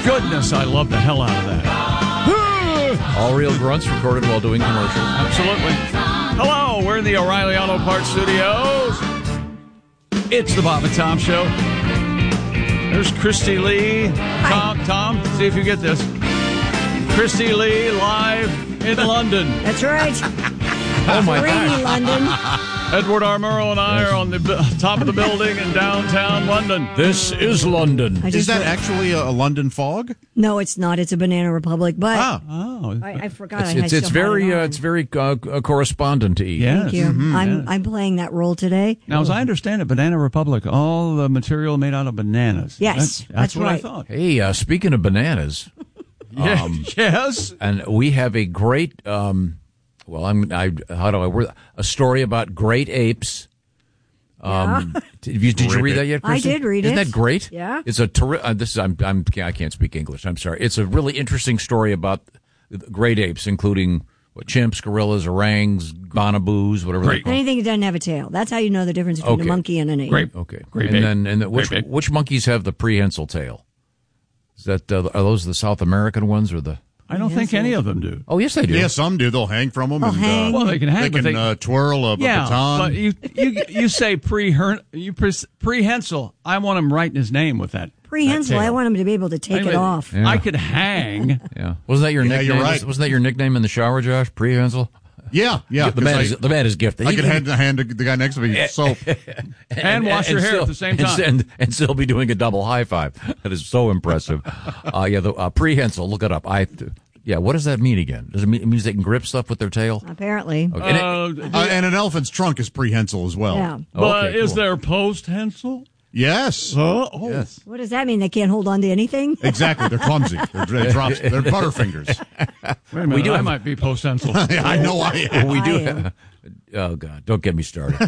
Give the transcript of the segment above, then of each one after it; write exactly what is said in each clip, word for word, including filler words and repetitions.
goodness, I love the hell out of that. All real grunts recorded while doing commercials. Absolutely. Hello, we're in the O'Reilly Auto Parts Studios. It's the Bob and Tom Show. There's Christy Lee. Tom, Tom, see if you get this. Christy Lee live in London. That's right. Oh, my Rainy God. London. Edward R. Murrow and I are on the b- top of the building in downtown London. This is London. I Is just that went- actually a, a London fog? No, it's not. It's a Banana Republic. But Ah. Oh, I, I forgot. It's I had it's, it's still had very it uh, on. it's very uh, uh, correspondent-y. yes. Thank you. Mm-hmm. I'm yes. I'm playing that role today. Now, as I understand it, Banana Republic, all the material made out of bananas. Yes, that's, that's, that's what right. I thought. Hey, uh, speaking of bananas, Yeah, um, yes. and we have a great. Um, well, I'm. I how do I word a story about great apes. Um, did you, did you read that yet, I Kristen? did read Isn't it. that great? Yeah. It's a terri- uh, this is I'm I'm I can't speak English. I'm sorry. It's a really interesting story about great apes, including what, chimps, gorillas, orangs, bonobos, whatever Great. they're called. Anything that doesn't have a tail. That's how you know the difference between Okay. a monkey and an ape. Great. Okay. Great and ape. then and the, which Great ape. which monkeys have the prehensile tail? Is that uh, are those the South American ones or the? I don't think any of them do. Oh yes, they do. Yeah, some do. They'll hang from them. They'll and, hang. Uh, Well, they can hang, they but can they- uh, twirl a, a Yeah, baton. but you you you say pre you pre, prehensile. I want him right in his name with that. Prehensile. that I tail. want him to be able to take Anyway, it off. Yeah. I could hang. Yeah. Wasn't that your Yeah, nickname? you're right. Wasn't that your nickname in the shower, Josh? Prehensile. yeah, yeah. The man 'cause is the man is gifted. I, I He could can- hand, hand the guy next to me soap. And wash your hair still, at the same and time. s- And, and still be doing a double high five. That is so impressive. uh, yeah, the uh, prehensile. Look it up. I. Yeah, what does that mean again? Does it mean it means they can grip stuff with their tail? Apparently. Okay. And it- Uh, Uh, and an elephant's trunk is prehensile as well. Yeah. but Okay, is cool. there post-hensile? Yes. Oh, oh. Yes. What does that mean? They can't hold on to anything? Exactly. They're clumsy. They're, they drops, they're butterfingers. Wait a minute, We do I have- might be post-hensile. Yeah, I know I am. we do. I am. Have, oh God! Don't get me started.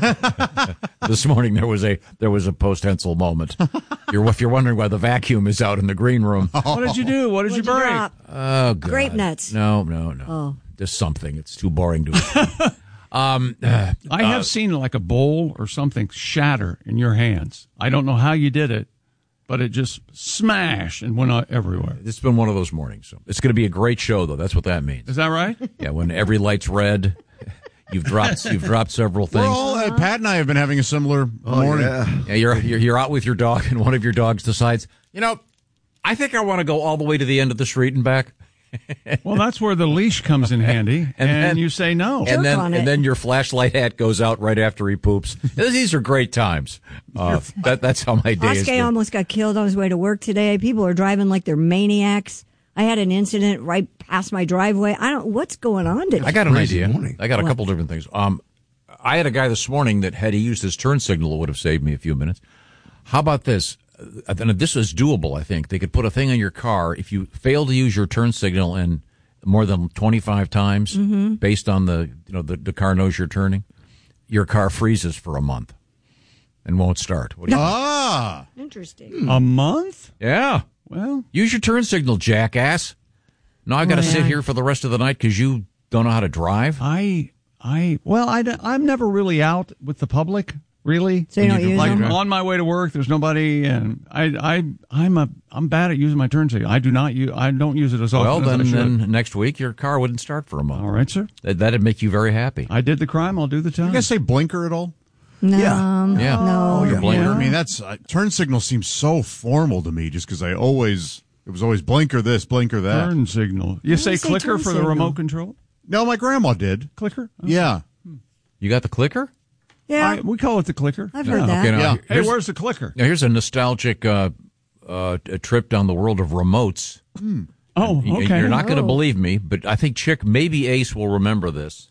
This morning there was a there was a post-hensile moment. You're if you're wondering why the vacuum is out in the green room. What did you do? What did What'd you you break? drop? Oh God! Grape nuts. No, no, no. Oh. Just something. It's too boring to explain. um, uh, I have seen like a bowl or something shatter in your hands. I don't know how you did it, but it just smashed and went out everywhere. It's been one of those mornings. So it's going to be a great show, though. That's what that means. Is that right? Yeah, when every light's red, you've dropped you've dropped several We're things. all, uh, Pat and I have been having a similar morning. Yeah, you're, you're you're out with your dog, and one of your dogs decides, you know, I think I want to go all the way to the end of the street and back. Well, that's where the leash comes in handy, and, then- you say no. and then on and it. then your flashlight hat goes out right after he poops. These are great times. Uh, that that's how my day is. Oscar been. almost got killed on his way to work today. People are driving like they're maniacs. I had an incident right past my driveway. I don't. What's going on today? I got an Crazy idea. morning. I got a couple different things. Um, I had a guy this morning that had he used his turn signal, it would have saved me a few minutes. How about this? Uh, And this is doable. I think they could put a thing on your car if you fail to use your turn signal and more than twenty-five times, Mm-hmm. based on the you know the, the car knows you're turning, your car freezes for a month and won't start. What do you think? Ah. Interesting. A month? Yeah, Well, use your turn signal, jackass. Now I got to Oh, sit yeah. here for the rest of the night because you don't know how to drive. I, I, well, I, I'm never really out with the public, really. So you When don't you use Like them? on my way to work, there's nobody, and I, I, I'm a, I'm bad at using my turn signal. I do not use, I don't use it as often Well, then, as I should. then next week your car wouldn't start for a month. All right, sir. That, that'd make you very happy. I did the crime. I'll do the time. You guys say blinker at all? No. Yeah. Yeah. No. Your blinker. I mean, that's uh, turn signal seems so formal to me just because I always, it was always blinker this, blinker that. Turn signal. You say you say clicker turn for the signal? remote control? No, my grandma did. Clicker? Oh. Yeah. You got the clicker? Yeah. I, we call it the clicker. I've heard that. Okay, now, Yeah. Hey, here's, where's the clicker? now here's a nostalgic uh, uh, a trip down the world of remotes. Oh, Y- okay. You're not going to Oh. believe me, but I think Chick, maybe Ace will remember this.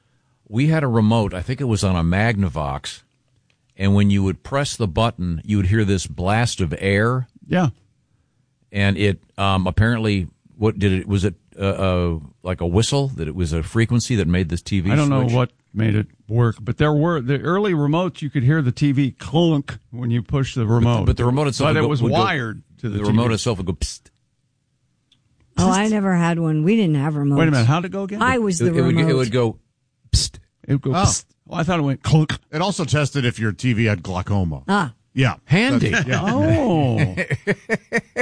We had a remote, I think it was on a Magnavox, and when you would press the button, you would hear this blast of air, Yeah. and it um, apparently, what did it, was it uh, uh, like a whistle, that it was a frequency that made this T V I don't switch? know what made it work, but there were the early remotes. You could hear the T V clunk when you push the remote. But the remote itself but would it go- was would go- wired to the, The T V. remote itself would go, psst. Oh, I never had one. We didn't have remotes. Wait a minute, how'd it go again? I was the It, it would, remote. it would go, psst. It would go. Oh. psst. Oh, I thought it went clunk. It also tested if your T V had glaucoma. Ah. Yeah. Handy. That's- yeah. Oh,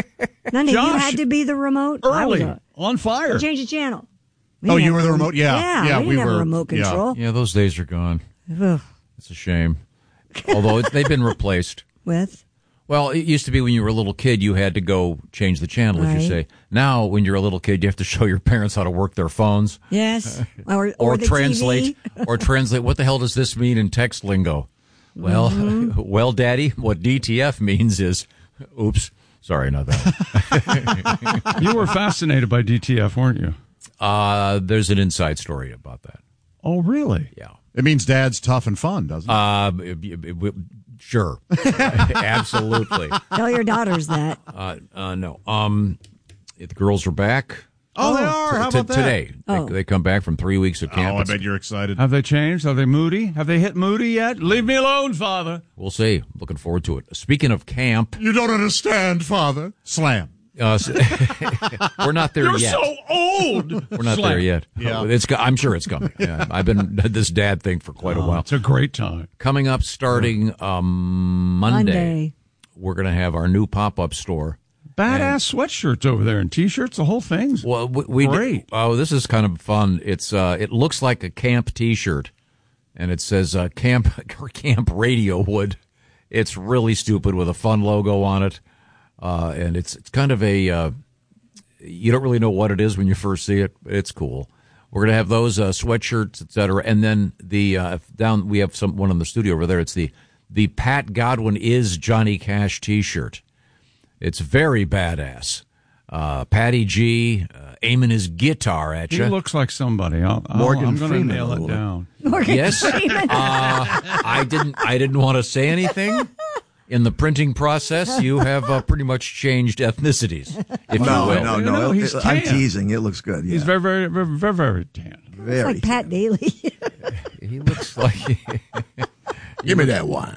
None of you Josh, had to be the remote. I was early a- on fire. Change the channel. We Oh, didn't you have were the a remote? Yeah. Yeah, Yeah, we we didn't have were- a remote yeah. control. Yeah, those days are gone. Ugh. It's a shame. Although it, they've been replaced. With? Well, it used to be when you were a little kid, you had to go change the channel, as you Right. say. Now, when you're a little kid, you have to show your parents how to work their phones. Yes. Or, or, Or, the translate, T V. or translate. What the hell does this mean in text lingo? Well, Mm-hmm. well, Daddy, what D T F means is, oops, sorry, not that. You were fascinated by D T F, weren't you? uh, there's an inside story about that. Oh, really? Yeah. It means dad's tough and fun, doesn't it? Uh, it- it- it- sure, absolutely. Tell your daughters that. Uh, uh, no, um, the girls are back. oh, they are. How T- about that? today? Oh. They, they come back from three weeks of camp. Oh, I It's- bet you're excited. Have they changed? Are they moody? Have they hit moody yet? Leave me alone, Father. We'll see. Looking forward to it. Speaking of camp, You don't understand, Father. Slam. uh, we're not there You're yet. so old. We're not Slam. there yet. Yeah. It's. co- I'm sure it's coming. Yeah, I've been this dad thing for quite a while. It's a great time. Coming up, starting um, Monday, Monday. we're going to have our new pop-up store. Badass sweatshirts over there and T-shirts, the whole thing's Well, we, we great. Oh, this is kind of fun. It's. Uh, it looks like a camp T-shirt, and it says uh, Camp Camp Radio Wood. It's really stupid with a fun logo on it, uh, and it's it's kind of a. Uh, you don't really know what it is when you first see it. But it's cool. We're gonna have those uh, sweatshirts, et cetera, and then the uh, down. We have some one in the studio over there. It's the the Pat Godwin is Johnny Cash T-shirt. It's very badass. Uh, Patty G uh, aiming his guitar at He you. looks like somebody. I'll, I'll, Morgan I'm going to Freeman nail a it little. down. Yes. Uh, I didn't. I didn't want to say anything. In the printing process, you have uh, pretty much changed ethnicities, if No, you will. no, You no. know, It- he's I'm tan. teasing. It looks good. Yeah. He's very, very, very, very, very tan. It's very like Pat Daly. He looks like Give me that one.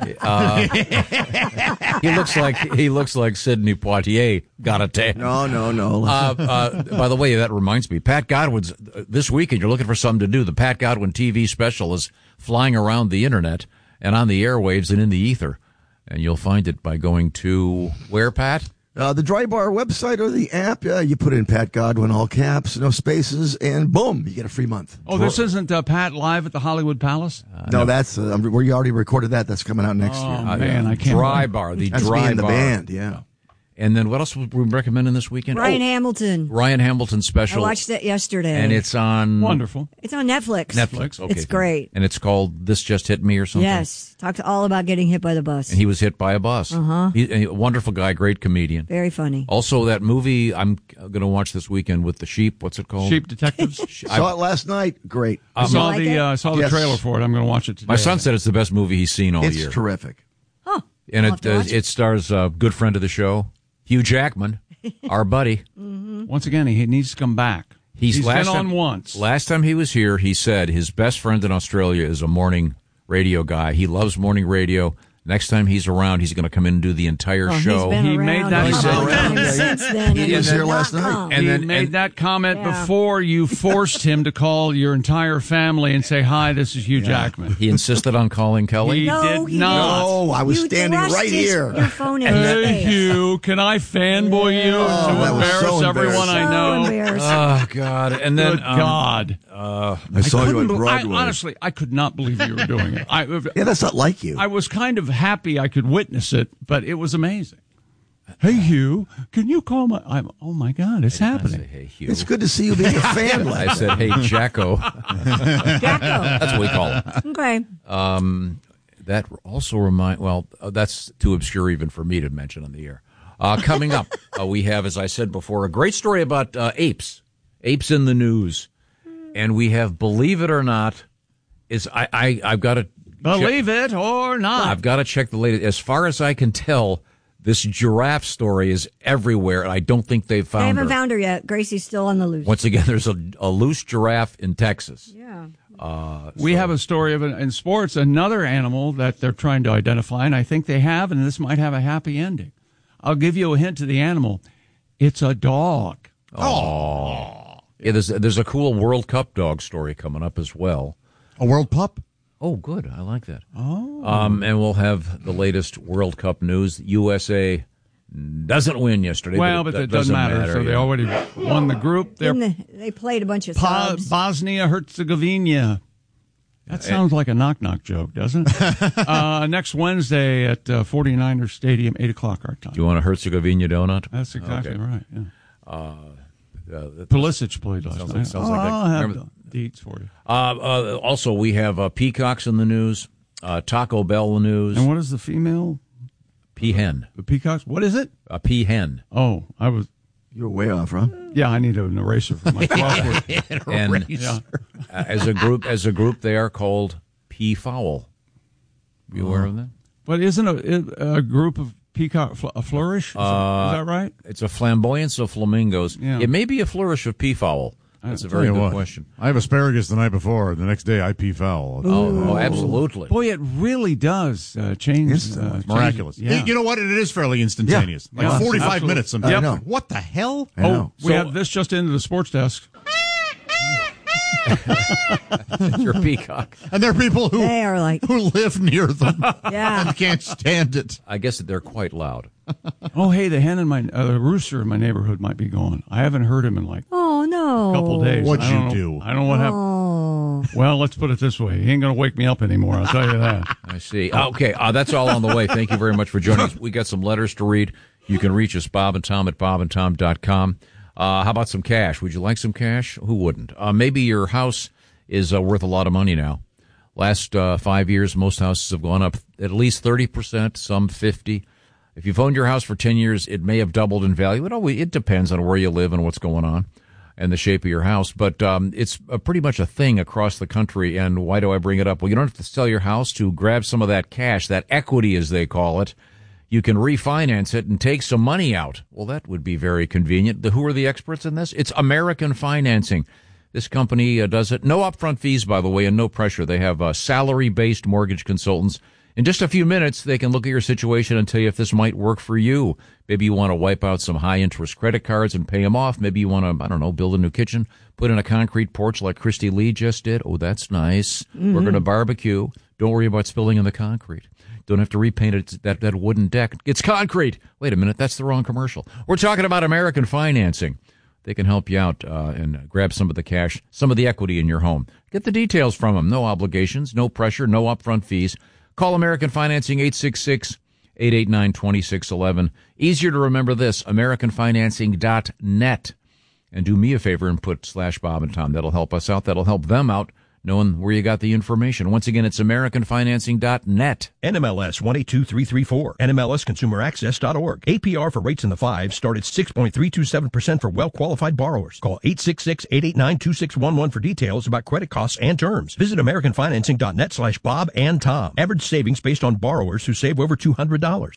he looks like he looks like Sidney Poitier got a tan. No, no, no. Uh, uh, by the way, that reminds me, Pat Godwin's uh, this weekend. You're looking for something to do. The Pat Godwin T V special is flying around the internet and on the airwaves and in the ether, and you'll find it by going to where, Pat? Uh, the Dry Bar website or the app, uh, you put in Pat Godwin, all caps, no spaces, and boom, you get a free month. Oh, this isn't uh, Pat live at the Hollywood Palace? no, that's uh, we already recorded that. That's coming out next Oh, year. man, I can't Dry wait. Bar, the That's Dry me and the Bar. band. Yeah. And then what else were we recommending this weekend? Ryan Oh, Hamilton. Ryan Hamilton I special. watched it yesterday. and it's on Wonderful. It's on Netflix. Netflix. Okay, It's great. And it's called This Just Hit Me or something. Yes. Talks all about getting hit by the bus. And he was hit by a bus. Uh-huh. He, a wonderful guy, great comedian. Very funny. Also, that movie I'm going to watch this weekend with the sheep. What's it called? Sheep Detectives. Saw it last night. Great. I saw like the it? uh, saw the Yes. trailer for it. I'm going to watch it today. My son said it's the best movie he's seen all It's year. terrific. Huh. And I'll have it to uh, watch it. it. stars a good friend of the show, Hugh Jackman, our buddy. Once again, he needs to come back. He's, He's last been time, on once. Last time he was here, he said his best friend in Australia is a morning radio guy. He loves morning radio. Next time he's around, he's going to come in and do the entire Oh, show. he's been He around made that a couple comment. times Yeah, since then. he and was did here not last night. come. And he then- made and- that comment Yeah. before you forced him to call your entire family and say, hi, this is Hugh Jackman. He insisted on calling Kelly. He No, did he not. No, I was You standing thrust right his- here. Your phone in Hey, his face. Hugh, can I fanboy you that to was embarrass so everyone I So know? embarrassing. Oh God! And then Good um, God. I saw you Couldn't at be- I, Broadway. honestly, I could not believe you were doing it. I, yeah, that's not like you. I was kind of happy I could witness it, but it was amazing. Hey, Hugh, can you call my... I'm, oh, my God, it's I happening. say, hey Hugh. It's good to see you being a fan. I like said, hey Jacko. Jacko. That's what we call him. Okay. That also remind. Well, uh, that's too obscure even for me to mention on the air. Uh, coming up, uh, we have, as I said before, a great story about uh, apes. Apes in the news, and we have, believe it or not, is I, I I've got to Believe it or not. I've got to check the latest. As far as I can tell, this giraffe story is everywhere, and I don't think they've They found haven't her. found her yet. Gracie's still on the loose. Once again, there's a, a loose giraffe in Texas. Yeah. We have a story of an, in sports, another animal that they're trying to identify, and I think they have, and this might have a happy ending. I'll give you a hint to the animal. It's a dog. Yeah, there's there's a cool World Cup dog story coming up as well. A world pup? Oh, good. I like that. Oh. Um, and we'll have the latest World Cup news. U S A doesn't win yesterday. Well, but but it, it doesn't, matter. matter. So yeah. they already won the group. They're the, they played a bunch of pa- subs. Bosnia Herzegovina. That sounds like a knock-knock joke, doesn't it? uh, next Wednesday at uh, 49ers Stadium, eight o'clock our time. Do you want a Herzegovina donut? That's exactly okay. right, yeah. Uh, uh, Pulisic played last sounds night. Like, sounds oh, like I'll that. have Remember, the deets for you. Uh, uh, also, we have uh, peacocks in the news, uh, Taco Bell news. And what is the female? Peahen. The peacocks? What is it? A peahen. Oh, I was... You're way off, huh? Yeah, I need an eraser for my crossword. And yeah. uh, as a group, as a group, they are called peafowl. Are you aware of that? But isn't a, a group of peacock a flourish? Is, Uh, it, is that right? It's a flamboyance of flamingos. Yeah. It may be a flourish of peafowl. That's a Tell very you good what, question. I have asparagus the night before. The next day, I pee foul. Oh, oh, absolutely. Boy, it really does uh, change. Instantly. Uh, It's Miraculous. change- yeah. You know what? It is fairly instantaneous. Yeah. Like Yeah, forty-five absolutely. minutes sometimes. I know. What the hell? I know. Oh, we So- have this just into the sports desk. Your peacock. And there are people who They are like, who live near them yeah. and can't stand it. I guess that they're quite loud. Oh, hey, the hen in my uh, the rooster in my neighborhood might be gone. I haven't heard him in like Oh, no. a couple days. What'd I don't you know- do? I don't know what happened. Oh. Well, let's put it this way: he ain't gonna wake me up anymore. I'll tell you that. I see. Okay, uh, that's all on the way. Thank you very much for joining us. We got some letters to read. You can reach us, Bob and Tom at bob and tom dot com. Uh, how about some cash? Would you like some cash? Who wouldn't? Uh, maybe your house is uh, worth a lot of money now. Last uh, five years, most houses have gone up at least thirty percent, some fifty. If you've owned your house for ten years, it may have doubled in value. It always, it depends on where you live and what's going on and the shape of your house. But um, it's a, pretty much a thing across the country. And why do I bring it up? Well, you don't have to sell your house to grab some of that cash, that equity as they call it. You can refinance it and take some money out. Well, that would be very convenient. The, who are the experts in this? It's American Financing. This company uh, does it. No upfront fees, by the way, and no pressure. They have uh, salary-based mortgage consultants. In just a few minutes, they can look at your situation and tell you if this might work for you. Maybe you want to wipe out some high-interest credit cards and pay them off. Maybe you want to, I don't know, build a new kitchen, put in a concrete porch like Christy Lee just did. Oh, that's nice. Mm-hmm. We're going to barbecue. Don't worry about spilling in the concrete. Don't have to repaint it, that, that wooden deck. It's concrete. Wait a minute, that's the wrong commercial. We're talking about American Financing. They can help you out uh, and grab some of the cash, some of the equity in your home. Get the details from them. No obligations, no pressure, no upfront fees. Call American Financing, eight six six, eight eight nine, two six one one. Easier to remember this, american financing dot net. And do me a favor and put slash Bob and Tom. That'll help us out. That'll help them out, knowing where you got the information. Once again, it's american financing dot net. N M L S one eight two three three four. N M L S consumer access dot org. A P R for rates in the fives start at six point three two seven percent for well-qualified borrowers. Call eight six six, eight eight nine, two six one one for details about credit costs and terms. Visit american financing dot net slash Bob and Tom. Average savings based on borrowers who save over two hundred dollars.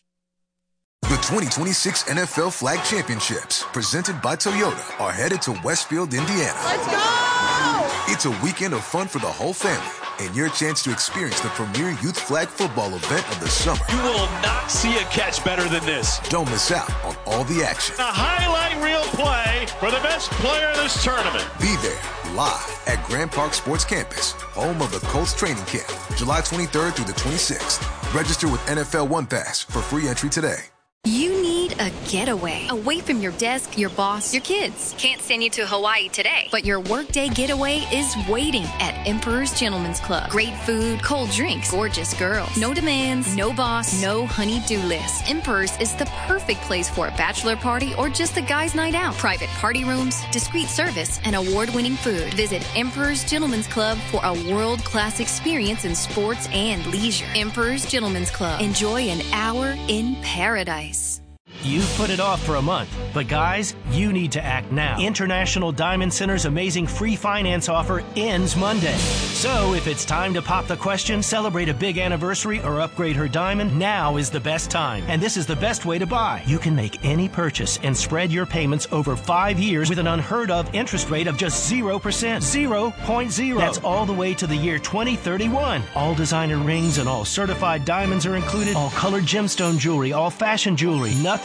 The twenty twenty-six N F L Flag Championships, presented by Toyota, are headed to Westfield, Indiana. Let's go! It's a weekend of fun for the whole family and your chance to experience the premier youth flag football event of the summer. You will not see a catch better than this. Don't miss out on all the action. A highlight reel play for the best player in this tournament. Be there live at Grand Park Sports Campus, home of the Colts training camp, July twenty-third through the twenty-sixth. Register with N F L One Pass for free entry today. You need a getaway away from your desk, your boss, your kids. Can't send you to Hawaii today, but your workday getaway is waiting at Emperor's Gentleman's Club. Great food, cold drinks, gorgeous girls. No demands, no boss, no honey-do list. Emperor's is the perfect place for a bachelor party or just a guy's night out. Private party rooms, discreet service, and award-winning food. Visit Emperor's Gentleman's Club for a world-class experience in sports and leisure. Emperor's Gentleman's Club. Enjoy an hour in paradise. You've put it off for a month, but guys, you need to act now. International Diamond Center's amazing free finance offer ends Monday. So if it's time to pop the question, celebrate a big anniversary, or upgrade her diamond, now is the best time. And this is the best way to buy. You can make any purchase and spread your payments over five years with an unheard of interest rate of just zero percent. zero point zero. That's all the way to the year twenty thirty-one. All designer rings and all certified diamonds are included. All colored gemstone jewelry, all fashion jewelry. Nothing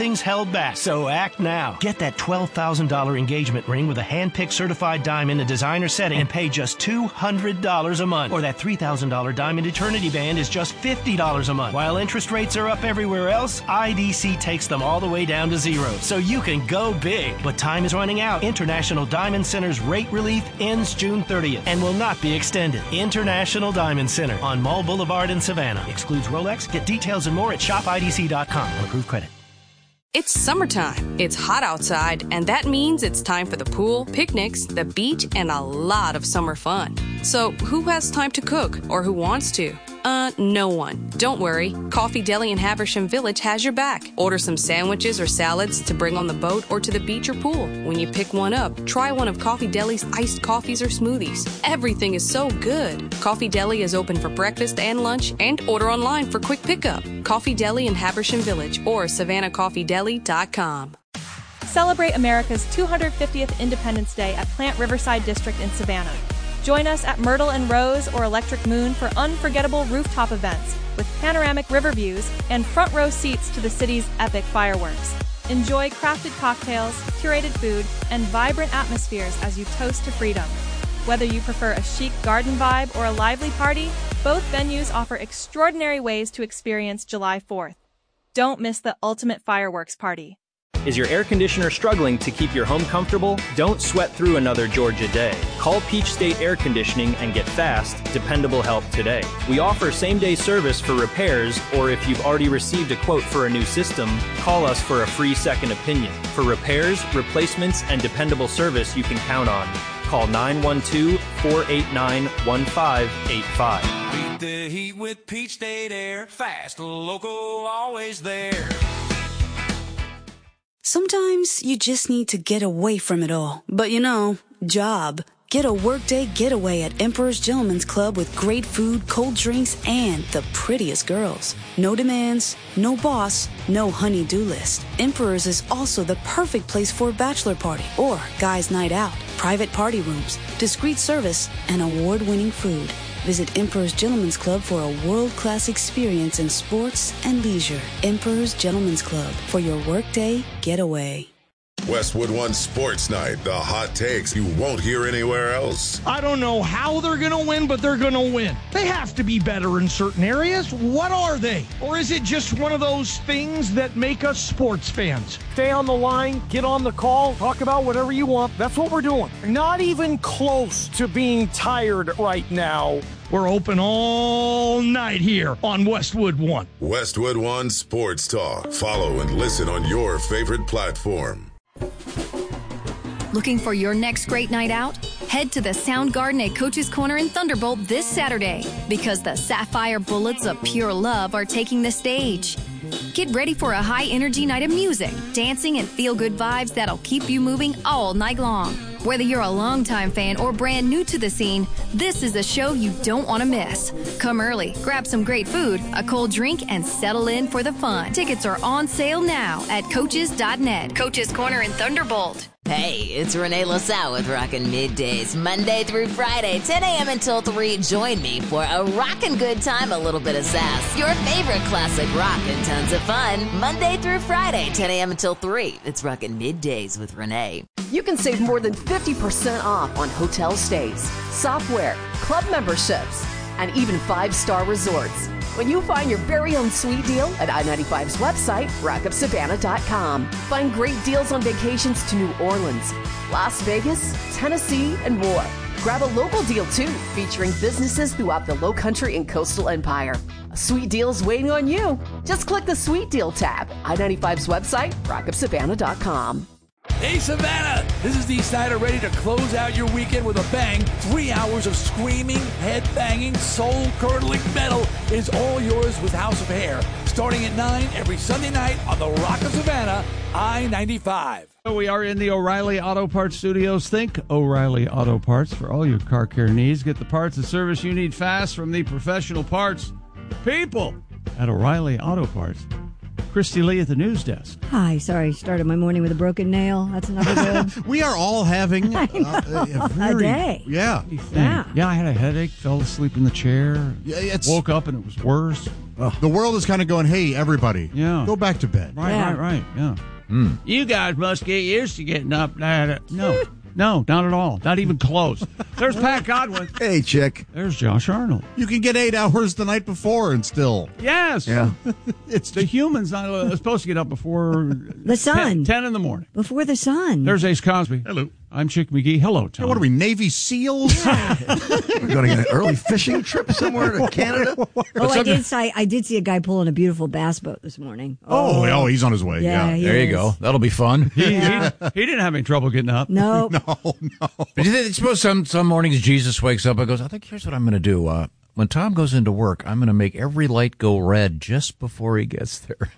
nothing's held back. So act now. Get that twelve thousand dollars engagement ring with a hand-picked certified diamond, a designer setting, and pay just two hundred dollars a month. Or that three thousand dollars diamond eternity band is just fifty dollars a month. While interest rates are up everywhere else, I D C takes them all the way down to zero. So you can go big. But time is running out. International Diamond Center's rate relief ends June thirtieth and will not be extended. International Diamond Center on Mall Boulevard in Savannah. Excludes Rolex. Get details and more at shop I D C dot com on approved credit. It's summertime. It's hot outside, and that means it's time for the pool, picnics, the beach, and a lot of summer fun. So who has time to cook, or who wants to? Uh, no one. Don't worry. Coffee Deli in Haversham Village has your back. Order some sandwiches or salads to bring on the boat or to the beach or pool. When you pick one up, try one of Coffee Deli's iced coffees or smoothies. Everything is so good. Coffee Deli is open for breakfast and lunch, and order online for quick pickup. Coffee Deli in Haversham Village or savannah coffee deli dot com. Celebrate America's two hundred fiftieth Independence Day at Plant Riverside District in Savannah. Join us at Myrtle and Rose or Electric Moon for unforgettable rooftop events with panoramic river views and front row seats to the city's epic fireworks. Enjoy crafted cocktails, curated food, and vibrant atmospheres as you toast to freedom. Whether you prefer a chic garden vibe or a lively party, both venues offer extraordinary ways to experience July fourth. Don't miss the ultimate fireworks party. Is your air conditioner struggling to keep your home comfortable? Don't sweat through another Georgia day. Call Peach State Air Conditioning and get fast, dependable help today. We offer same-day service for repairs, or if you've already received a quote for a new system, call us for a free second opinion. For repairs, replacements, and dependable service you can count on. Call nine one two, four eight nine, one five eight five. Beat the heat with Peach State Air. Fast, local, always there. Sometimes you just need to get away from it all. But you know, job. Get a workday getaway at Emperor's Gentleman's Club with great food, cold drinks, and the prettiest girls. No demands, no boss, no honey-do list. Emperor's is also the perfect place for a bachelor party or guys' night out. Private party rooms, discreet service, and award-winning food. Visit Emperor's Gentleman's Club for a world-class experience in sports and leisure. Emperor's Gentleman's Club for your workday getaway. Westwood One Sports Night, the hot takes you won't hear anywhere else. I don't know how they're going to win, but they're going to win. They have to be better in certain areas. What are they? Or is it just one of those things that make us sports fans? Stay on the line, get on the call, talk about whatever you want. That's what we're doing. Not even close to being tired right now. We're open all night here on Westwood One. Westwood One Sports Talk. Follow and listen on your favorite platform. Looking for your next great night out? Head to the Sound Garden at Coach's Corner in Thunderbolt this Saturday because the Sapphire Bullets of Pure Love are taking the stage. Get ready for a high-energy night of music, dancing, and feel-good vibes that'll keep you moving all night long. Whether you're a longtime fan or brand new to the scene, this is a show you don't want to miss. Come early, grab some great food, a cold drink, and settle in for the fun. Tickets are on sale now at coaches dot net. Coach's Corner in Thunderbolt. Hey, it's Renee LaSalle with Rockin' Middays, Monday through Friday, ten a.m. until three. Join me for a rockin' good time, a little bit of sass, your favorite classic rock, and tons of fun. Monday through Friday, ten a.m. until three. It's Rockin' Middays with Renee. You can save more than fifty percent off on hotel stays, software, club memberships, and even five-star resorts when you find your very own sweet deal at I ninety-five's website, rock up savannah dot com. Find great deals on vacations to New Orleans, Las Vegas, Tennessee, and more. Grab a local deal, too, featuring businesses throughout the Lowcountry and Coastal Empire. A sweet deal is waiting on you. Just click the Sweet Deal tab. I ninety-five's website, rock up savannah dot com. Hey Savannah, this is Dee Snider ready to close out your weekend with a bang. Three hours of screaming, head-banging, soul-curdling metal is all yours with House of Hair. Starting at nine every Sunday night on the Rock of Savannah, I ninety-five. We are in the O'Reilly Auto Parts Studios. Think O'Reilly Auto Parts for all your car care needs. Get the parts and service you need fast from the professional parts people at O'Reilly Auto Parts. Christy Lee at the news desk. Hi, sorry, started my morning with a broken nail. That's another good. We are all having uh, a, a, very, a day. Yeah. Yeah. Yeah, I had a headache, fell asleep in the chair, Yeah, it's, woke up and it was worse. the world is kind of going, hey, everybody, Yeah. go back to bed. Right, Yeah. right, right, yeah. You guys must get used to getting up there. No, no, not at all. Not even close. There's Pat Godwin. Hey, chick. There's Josh Arnold. You can get eight hours the night before and still. Yes. Yeah. It's the humans not uh, supposed to get up before The sun. ten, ten in the morning. Before the sun. There's Ace Cosby. Hello. I'm Chick McGee. Hello, Tom. Hey, what are we, Navy SEALs? We're going to get an early fishing trip somewhere to Canada. Oh, I did, see, I did see a guy pulling a beautiful bass boat this morning. Oh, oh, he's on his way. Yeah, Yeah. he There you is. go. That'll be fun. He, he, he didn't have any trouble getting up. No. No, no. But do you think, suppose some, some mornings Jesus wakes up and goes, I think here's what I'm going to do. Uh, when Tom goes into work, I'm going to make every light go red just before he gets there.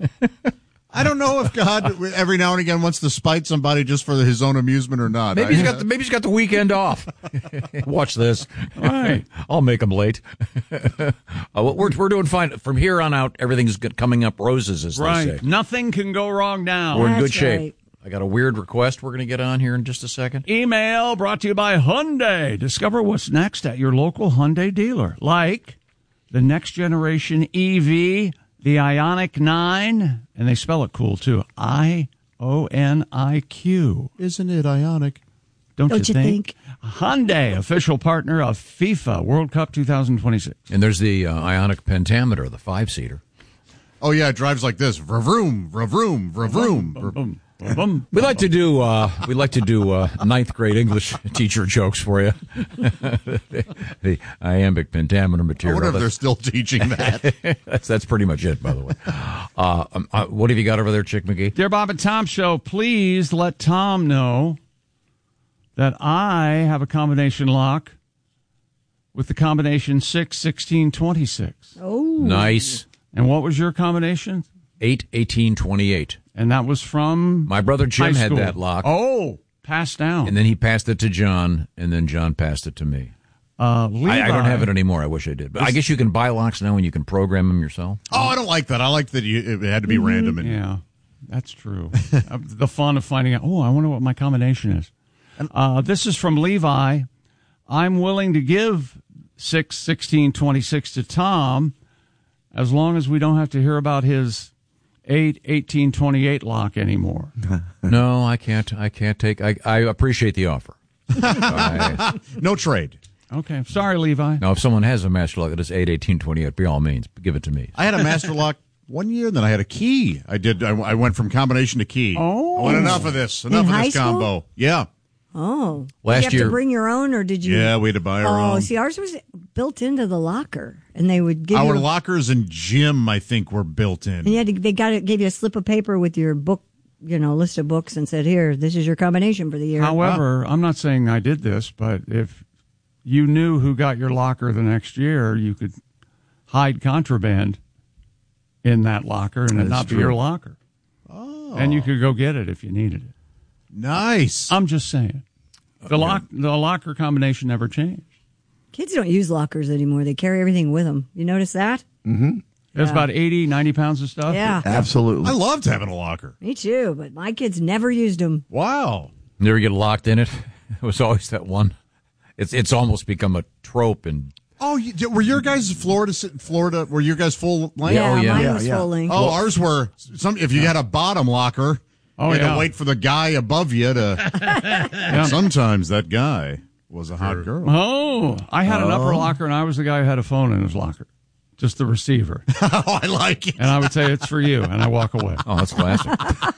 I don't know if God every now and again wants to spite somebody just for his own amusement or not. Maybe I- he's got the, maybe he's got the weekend off. Watch this. Right. I'll make him late. uh, well, we're we're doing fine from here on out. Everything's good, coming up roses, as Right. they say. Nothing can go wrong now. We're in That's good shape. right. I got a weird request we're going to get on here in just a second. Email brought to you by Hyundai. Discover what's next at your local Hyundai dealer, like the next generation E V, the Ioniq nine, and they spell it cool too. I O N I Q. Isn't it Ionic? Don't, Don't you, you think? Hyundai, official partner of FIFA World Cup twenty twenty-six. And there's the uh, Ionic Pentameter, the five-seater. Oh, yeah, it drives like this. Vravroom, vravroom, vravroom. Boom, boom, boom, boom. We like to do uh, we like to do uh, ninth grade English teacher jokes for you. the, the iambic pentameter I material. wonder if they're That's- still teaching that. that's that's pretty much it, by the way. Uh, um, uh, what have you got over there, Chick McGee? Dear Bob and Tom Show, please let Tom know that I have a combination lock with the combination six, sixteen, twenty-six. Oh. Nice. And what was your combination? eight, eighteen, twenty-eight. And that was from My brother Jim high had school. that lock. Oh, passed down. And then he passed it to John, and then John passed it to me. uh, Levi, I, I don't have it anymore. I wish I did. But I guess you can buy locks now and you can program them yourself. Oh, I don't like that. I like that you, it had to be random. And, Yeah, that's true. Uh, the fun of finding out, oh, I wonder what my combination is. Uh, this is from Levi. I'm willing to give six, sixteen, twenty-six to Tom as long as we don't have to hear about his eight, eighteen, twenty-eight lock anymore. No, I can't. I can't take. I, I appreciate the offer. I, No trade. Okay, sorry, Levi. now, if someone has a master lock that is eight, eighteen, twenty-eight, by all means, give it to me. I had a master lock one year, then I had a key. I did. I, I went from combination to key. Oh. I went enough of this. Enough In of high this school? combo. Yeah. Oh. Last did you have year- to bring your own, or did you? Yeah, we had to buy our Oh, own. see, ours was built into the locker, and they would give Our you. lockers and gym, I think, were built in. And you had to, they got it, gave you a slip of paper with your book, you know, list of books, and said, "Here, this is your combination for the year." However, I'm not saying I did this, but if you knew who got your locker the next year, you could hide contraband in that locker and That it is not be true. your locker. Oh. And you could go get it if you needed it. Nice. I'm just saying. The lock, the locker combination never changed. Kids don't use lockers anymore; they carry everything with them. You notice that? Mm-hmm. There's Yeah. about eighty, ninety pounds of stuff. Yeah, Absolutely. I loved having a locker. me too. But my kids never used them. Wow. Never get locked in it. It was always that one. It's it's almost become a trope in. Oh, you, did- were your guys Florida? Florida? Were your guys full length? Yeah, oh, yeah. mine Yeah, was yeah. full length. Oh, ours were. Some if you had a bottom locker, Oh, you had yeah. to wait for the guy above you to. And sometimes that guy was a hot girl. Oh, I had an upper Oh. locker, and I was the guy who had a phone in his locker, just the receiver. Oh, I like it. And I would say, "It's for you," and I walk away. Oh, that's classic.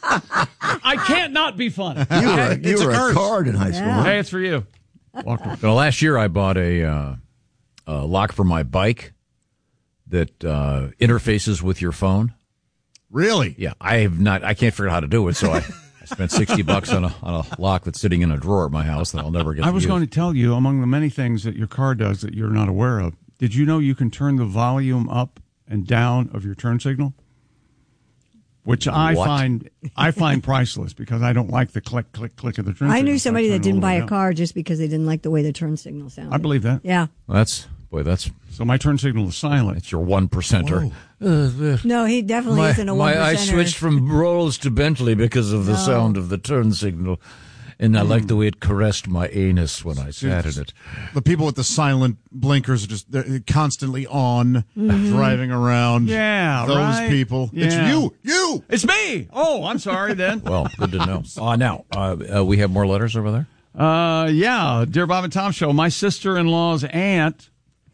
I can't not be funny. You were, a, you It's a were a, curse. card in high school. Yeah. huh? Hey, it's for you. Walk away. Well, last year I bought a, uh, a lock for my bike that uh, interfaces with your phone. Really? Yeah, I have not. I can't figure out how to do it, so I, I spent sixty bucks on a on a lock that's sitting in a drawer at my house that I'll never get. I to was use. going to tell you, among the many things that your car does that you're not aware of, did you know you can turn the volume up and down of your turn signal? Which I What? find I find priceless because I don't like the click, click, click of the turn signal. I knew so somebody turn that it didn't all the buy way a down. car just because they didn't like the way the turn signal sounded. I believe that. Yeah. Well, that's Boy, that's so my turn signal is silent. It's your one percenter. Uh, No, he definitely my, isn't a one my, I percenter. switched from Rolls to Bentley because of the No. sound of the turn signal, and I like the way it caressed my anus when I sat in it. The people with the silent blinkers are just they're constantly on, Mhm. driving around. Yeah, those right. people. It's Yeah. you, you. It's me. Oh, I'm sorry then. Well, good to know. Uh, now, uh, uh, we have more letters over there? Uh, yeah, Dear Bob and Tom Show. My sister-in-law's aunt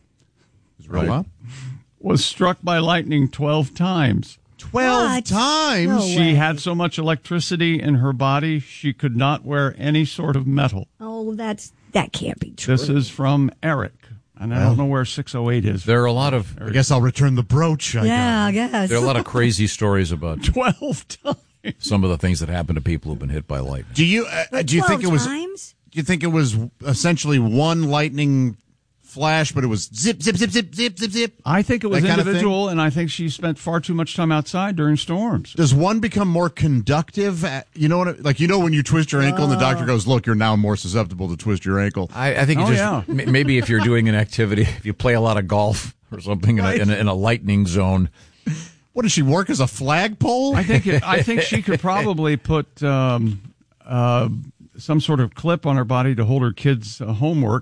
Right. was struck by lightning twelve times. Twelve What? times. No She way. had so much electricity in her body she could not wear any sort of metal. Oh, that's that can't be true. This is from Eric, and I don't know where six oh eight is. There are a lot of I guess I'll return the brooch. I yeah, I guess. there are a lot of crazy stories about twelve times. some of the things that happen to people who've been hit by lightning. Do you uh, do you think it was? times? Do you think it was essentially one lightning flash, but it was zip, zip, zip, zip, zip, zip, zip? I think it was That kind of thing? individual, and I think she spent far too much time outside during storms. Does one become more conductive? At, you know what? I- Like you know when you twist your ankle, and the doctor goes, "Look, you're now more susceptible to twist your ankle." I, I think it Oh, just yeah. m- maybe if you're doing an activity, if you play a lot of golf or something Right. in, a, in, a, in a lightning zone. What does she work as a flagpole? I think it, I think she could probably put um, uh, some sort of clip on her body to hold her kids' uh, homework.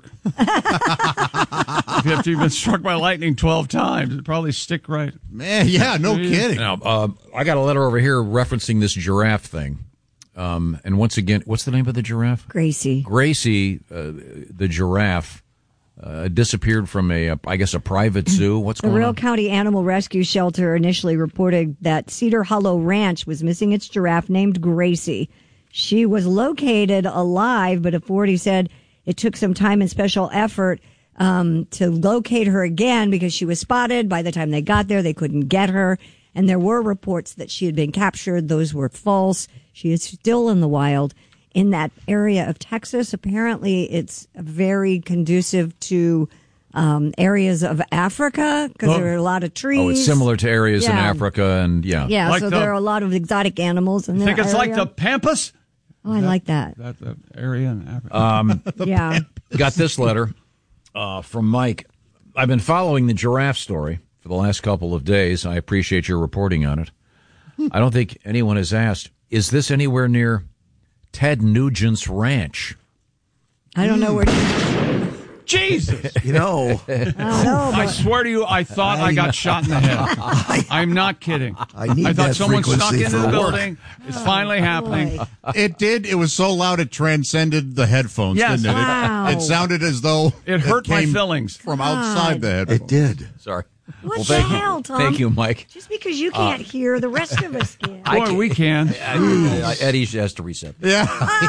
If you have to been struck by lightning twelve times, it'd probably stick right. Man, yeah, no kidding. Now, uh, I got a letter over here referencing this giraffe thing. Um, and once again, what's the name of the giraffe? Gracie. Gracie, uh, the giraffe, uh, disappeared from a, uh, I guess, a private zoo. What's The going Real on? County Animal Rescue Shelter initially reported that Cedar Hollow Ranch was missing its giraffe named Gracie. She was located alive, but authorities said it took some time and special effort um, to locate her again because she was spotted. By the time they got there, they couldn't get her. And there were reports that she had been captured. Those were false. She is still in the wild in that area of Texas. Apparently, it's very conducive to um, areas of Africa because Oh. there are a lot of trees. Oh, it's similar to areas in Yeah. Africa, and yeah. Yeah, Like so the- there are a lot of exotic animals in I there. think it's like the Pampas. Oh, I like that. That the area in Africa. Um, Yeah. got this letter uh, from Mike. I've been following the giraffe story for the last couple of days. I appreciate your reporting on it. I don't think anyone has asked, is this anywhere near Ted Nugent's ranch? I don't know where. Jesus. You know, I don't know. I but- swear to you, I thought I, got shot in the head. I'm not kidding. I need thought that someone snuck frequency into for the work. building. It's finally happening. Boy. It did. It was so loud it transcended the headphones, Yes. didn't it? It- Wow. It, sounded as though It hurt my came fillings. from outside the headphones. it did. Sorry. What well, the thank hell, you. Tom? Thank you, Mike. Just because you can't hear, the rest of us can. Boy, we can. Uh, Eddie has to reset. Yeah.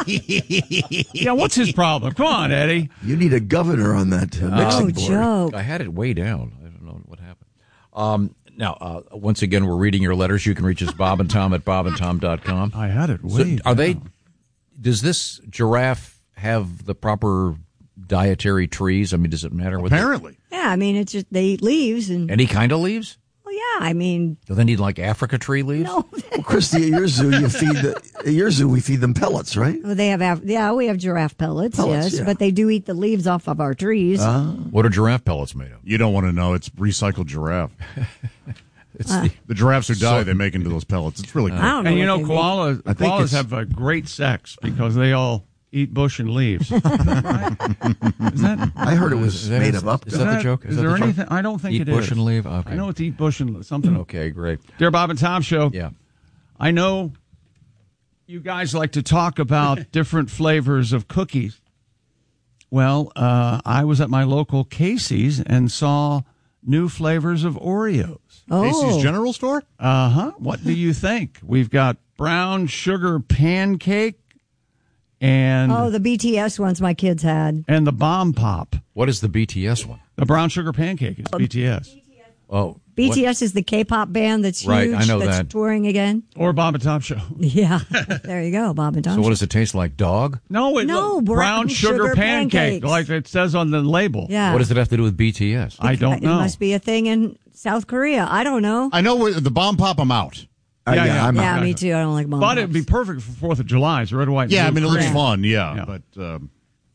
Yeah, what's his problem? Come on, Eddie. You need a governor on that uh, mixing Oh, board. joke. I had it way down. I don't know what happened. Um, now, uh, once again, we're reading your letters. You can reach us, Bob and Tom at bob and tom dot com. I had it So way are they? down. Does this giraffe have the proper dietary trees? I mean, does it matter what? they- Apparently. Yeah, I mean, it's just they eat leaves and. Any kind of leaves? Well, yeah, I mean, Do they need like Africa tree leaves? no. Well, Christy, at your zoo, you feed the at your zoo we feed them pellets, right? Well, they have, af- yeah, we have giraffe pellets, Pellets, yes, yeah. but they do eat the leaves off of our trees. What are giraffe pellets made of? You don't want to know. It's recycled giraffe. It's the, The giraffes who die, So- they make into those pellets. It's really cool. I don't know. And you what know, they make. koalas, I think koalas it's- have a great sex because they all eat bush and leaves. Is that, is that, I heard it was Is that- made of up. is that the joke? Is, Is that there the joke? anything? I don't think Eat it is. bush and leave? Okay. I know it's eat bush and something. okay, great. Dear Bob and Tom Show. Yeah. I know you guys like to talk about different flavors of cookies. Well, uh, I was at my local Casey's and saw new flavors of Oreos. Oh. Casey's General Store? Uh huh. What do you think? We've got brown sugar pancake and Oh, the B T S ones my kids had. and the bomb pop. What is the B T S one? The brown sugar pancake is B T S. Oh, B T S is the K-pop band that's huge. Right, I know that's that. touring again. Or Bob and Tom Show. Yeah, there you go, Bob and Tom. So what does it taste like? Dog? No, it, No, look, brown brown sugar, sugar pancake, pancakes. like it says on the label. Yeah. What does it have to do with B T S? I don't It know. must be a thing in South Korea. I don't know. I know where- the bomb pop, I'm out. Uh, Yeah, yeah, yeah. I'm yeah, out. me too. I don't like bomb But it'd be pops. perfect for Fourth of July. It's red, white, and Yeah, I blue mean, it looks cream. fun, yeah. Yeah. But um, Yeah.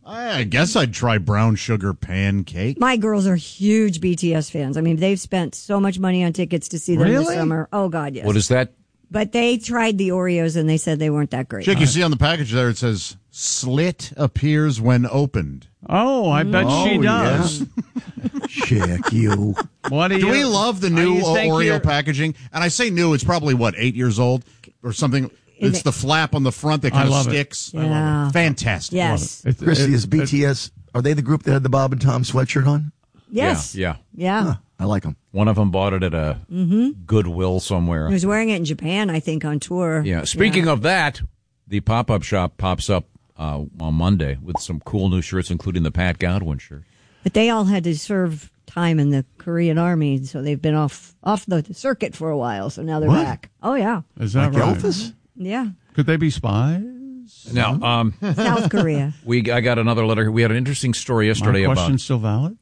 I guess I'd try brown sugar pancake. My girls are huge B T S fans. I mean, they've spent so much money on tickets to see them Really? this summer. Oh, God, yes. What is that? But they tried the Oreos, and they said they weren't that great. Chick, you see on the package there, it says, slit appears when opened. Oh, I bet Oh, she does. Chick, you. What do Do you? we love the Oh, new you think Oreo you're- packaging? And I say new, it's probably, what, eight years old or something? It's the flap on the front that kind I of love it. sticks. I love Yeah. it. Fantastic. Yes. It- Christy, it- is B T S, are they the group that had the Bob and Tom sweatshirt on? Yes. Yeah. Yeah. Huh, I like them. One of them bought it at a Mm-hmm. Goodwill somewhere. He was wearing it in Japan, I think, on tour. Yeah. Speaking of that, the pop-up shop pops up uh, on Monday with some cool new shirts, including the Pat Godwin shirt. But they all had to serve time in the Korean Army, so they've been off off the circuit for a while, so now they're What? back. Oh, yeah. Is that Like right? Elvis? Yeah. Could they be spies? Now, um, South Korea. we I got another letter. We had an interesting story yesterday My about. question's still valid?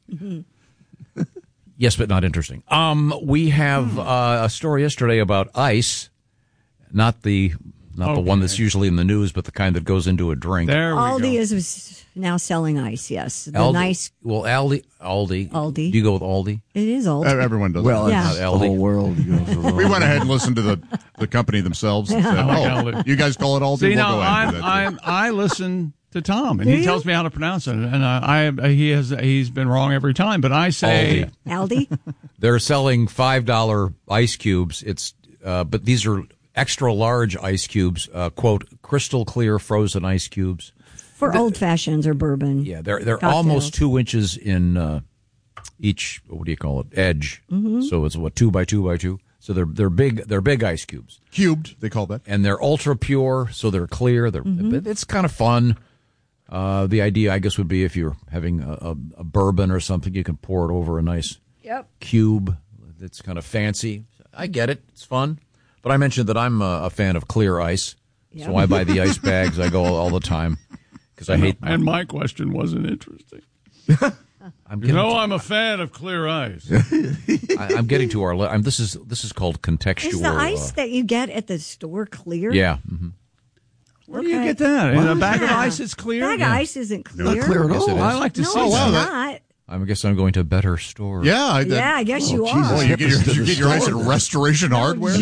Yes, but not interesting. Um, we have uh, a story yesterday about ice, not the not the one that's usually in the news, but the kind that goes into a drink. There we Aldi go. is was now selling ice, yes. The Aldi, nice, well, Aldi, Aldi, Aldi. Do you go with Aldi? it is old. Uh, Everyone does. Well, that. Yeah. it's Not the Aldi. whole world. We went ahead and listened to the, the company themselves and said, I like oh, Aldi. you guys call it Aldi? See, we'll now go ahead and do I, that, too. I, I listen to Tom, and Do he you? tells me how to pronounce it, and I, I he has he's been wrong every time. But I say Aldi. Aldi? They're selling five dollar ice cubes. It's uh, but these are extra large ice cubes. Uh, quote, crystal clear frozen ice cubes. For old fashions or bourbon. Yeah, they're they're cocktails. almost two inches in uh, each. What do you call it? Edge. Mhm. So it's what two by two by two. So they're they're big. They're big ice cubes. Cubed, they call that. And they're ultra pure, so they're clear. They're Mhm. it's kind of fun. Uh, the idea, I guess, would be if you're having a, a, a bourbon or something, you can pour it over a nice Yep. cube. It's kind of fancy. I get it. It's fun. But I mentioned that I'm a, a fan of clear ice, Yep. so I buy the ice bags. I go all, all the time because I hate. And my question wasn't interesting. I'm You getting know, to- I'm a fan of clear ice. I, I'm getting to our. le- I'm, this is this is called contextual. Is the ice uh, that you get at the store clear? yeah. hmm Where do you get that? In a bag of ice is clear? Bag Yeah. of ice isn't clear. Not clear at Yes, it all. is. I like to no, see it's that. not. I guess I'm going to better store. Yeah, I, Yeah, I guess you are. Boy, you get your, you get your ice at Restoration Hardware?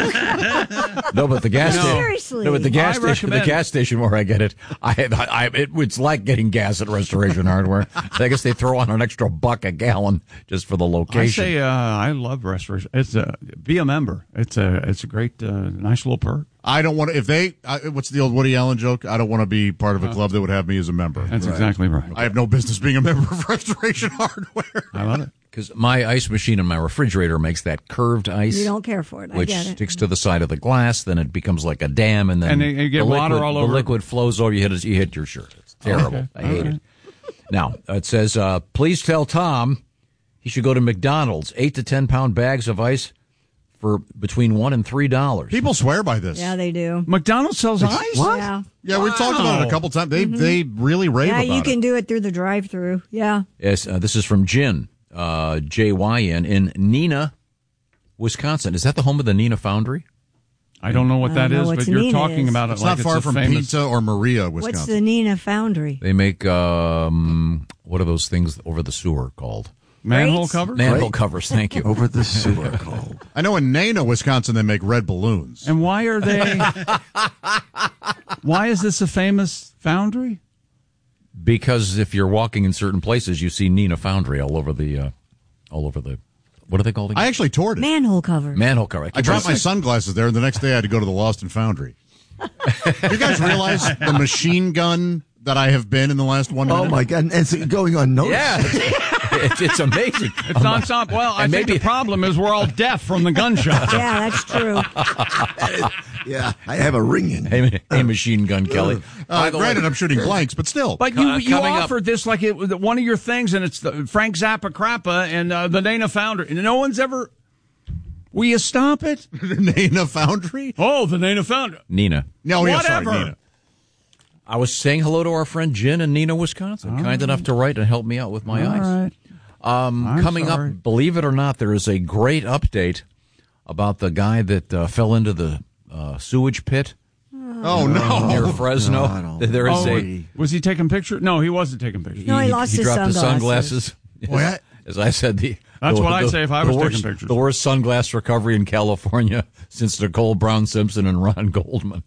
No, but the gas No. station. Seriously. No, but the gas I station. The recommend- gas station where I get it, I, I, I it, it's like getting gas at Restoration Hardware. I guess they throw on an extra buck a gallon just for the I location. say uh, I love restoration. It's a be a member. It's a it's a great uh, nice little perk. I don't want to, if they, uh, what's the old Woody Allen joke? I don't want to be part of a club that would have me as a member. That's exactly right. I have no business being a member of Restoration Hardware. I love it. Because my ice machine in my refrigerator makes that curved ice, You don't care for it. I which get it. sticks to the side of the glass. Then it becomes like a dam, and then And you- you get the water liquid, all the over. liquid flows over. You hit it, you hit your shirt. It's terrible. Okay. I hate All it. Now it says, uh, please tell Tom he should go to McDonald's. Eight to ten pound bags of ice for between one and three dollars. People swear by this. Yeah, they do. McDonald's sells ice. What? Yeah. Yeah, we've talked about it a couple times. They they really rave Yeah, about you it. can do it through the drive-through. Yeah. Yes, uh, this is from Jin, uh, J Y N, in Neenah, Wisconsin. Is that the home of the Neenah Foundry? I don't know what I that don't know is, what but you're Neenah talking is. about it It's like not far it's a from famous. Pizza or Maria, Wisconsin. What's the Neenah Foundry? They make, um, what are those things over the sewer called? Manhole Great. covers. Manhole covers, thank you. Over the sewer called. I know in Nana, Wisconsin, they make red balloons. And why are they? Why is this a famous foundry? Because if you're walking in certain places, you see Neenah Foundry all over the, uh, all over the, what are they called again? I actually toured it. Manhole cover. Manhole cover. I dropped my sunglasses there, and the next day I had to go to the Lost and Foundry. Do you guys realize the machine gun that I have been in the last one minute? Oh, my God. And it's going unnoticed. Yeah, it's, it's amazing. It's nonstop. Well, I And think maybe- the problem is we're all deaf from the gunshot. Yeah, that's true. Yeah, I have a ringing. Hey, hey, Machine Gun Kelly. Uh, By the granted, way, I'm shooting blanks, but still. But you, Uh, you coming up- offered this like it was one of your things, and it's the Frank Zappa Crappa and uh, the Neenah Foundry. And no one's ever. Will you stop it? the Nana Foundry? Oh, the Neenah Foundry. Neenah. No, yeah, sorry, Whatever. Nina. I was saying hello to our friend Jen in Neenah, Wisconsin. kind enough to write and help me out with my All eyes. right. Um, I'm coming sorry. up, believe it or not, there is a great update about the guy that uh, fell into the uh, sewage pit. Oh, no. Near Fresno. No, there is Oh, a. was he taking pictures? No, he wasn't taking pictures. No, he lost he his dropped his sunglasses. sunglasses. Boy, I- As I said, the That's the- what I'd the- say if I the was taking worst, pictures. The worst sunglass recovery in California since Nicole Brown Simpson and Ron Goldman.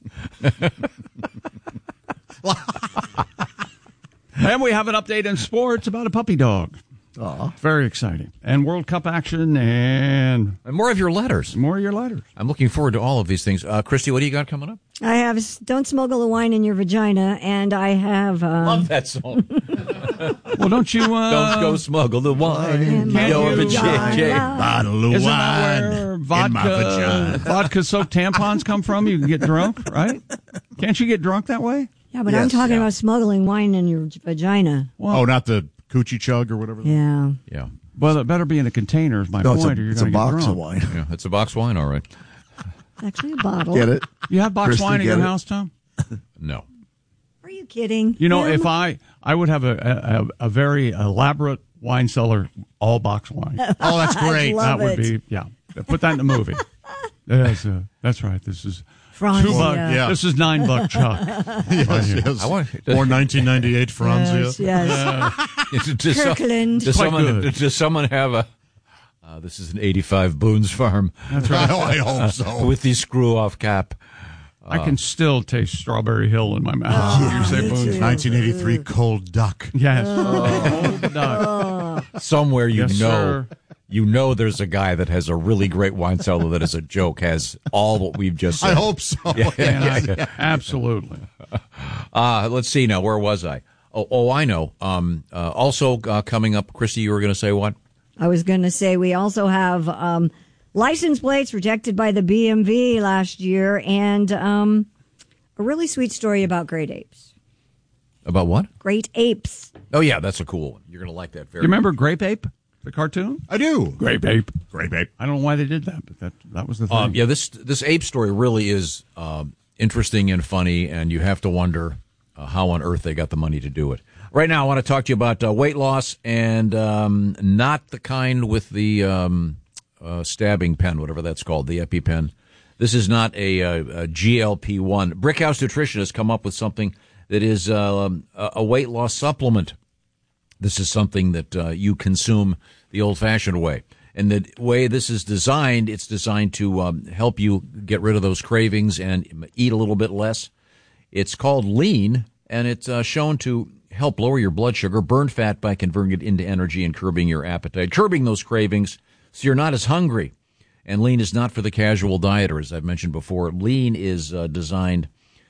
And we have an update in sports about a puppy dog. Aw. Very exciting. And World Cup action and, and more of your letters. More of your letters. I'm looking forward to all of these things. Uh, Christy, what do you got coming up? I have Don't Smuggle the Wine in Your Vagina, and I have... Um, Love that song. Well, don't you... Uh, Don't go smuggle the wine in Can't your you vagina. Bottle of Isn't wine that where in vodka, my vagina. vodka-soaked tampons come from? You can get drunk, right? Can't you get drunk that way? Yeah, but Yes, I'm talking yeah. about smuggling wine in your vagina. Well, Oh, not the coochie chug or whatever? Yeah. Yeah. Well, it better be in a container is my No, it's point, a, or you're it's a going to get box drunk. of wine. Yeah, it's a box wine, all right. It's actually a bottle. Get it? You have box Christy, wine in get your it? house, Tom? No. Are you kidding? You know, Him? if I I would have a, a, a very elaborate wine cellar, all box wine. Oh, that's great. love that would it. be, yeah. Put that in the movie. That's, uh, that's right. This is Franzia. two buck. Yeah. This is nine buck Chuck. Yes, yes. I want- Or nineteen ninety-eight Franzia. Yes, yes. does, some- Kirkland. does Quite someone, good. does someone have a... Uh, this is an eighty-five Boone's Farm. That's right. Oh, I hope so. With the screw-off cap. I can still taste Strawberry Hill in my mouth. Oh, you say me Boone's too. nineteen eighty-three Cold Duck. Yes. Oh, the duck. Somewhere you Yes, know... sir. You know there's a guy that has a really great wine cellar that, as a joke, has all what we've just said. I hope so. Yeah, And yeah, I- yeah. Absolutely. Uh, let's see now. Where was I? Oh, oh I know. Um, uh, also uh, coming up, Christy, you were going to say what? I was going to say we also have um, license plates rejected by the B M V last year, and um, a really sweet story about great apes. About what? Great apes. Oh, yeah, that's a cool one. You're going to like that very You remember Grape Ape, the cartoon? I do. Grape Ape. Grape Ape. I don't know why they did that, but that that was the thing. Um, yeah, this this ape story really is um, interesting and funny, and you have to wonder uh, how on earth they got the money to do it. Right now, I want to talk to you about uh, weight loss, and um, not the kind with the um, uh, stabbing pen, whatever that's called, the EpiPen. This is not a, a, a G L P one. Brickhouse Nutrition has come up with something that is um, a a weight loss supplement. This is something that uh, you consume the old-fashioned way. And the way this is designed, it's designed to um, help you get rid of those cravings and eat a little bit less. It's called Lean, and it's uh, shown to help lower your blood sugar, burn fat by converting it into energy and curbing your appetite, curbing those cravings so you're not as hungry. And Lean is not for the casual dieter, as I've mentioned before. Lean is uh, designed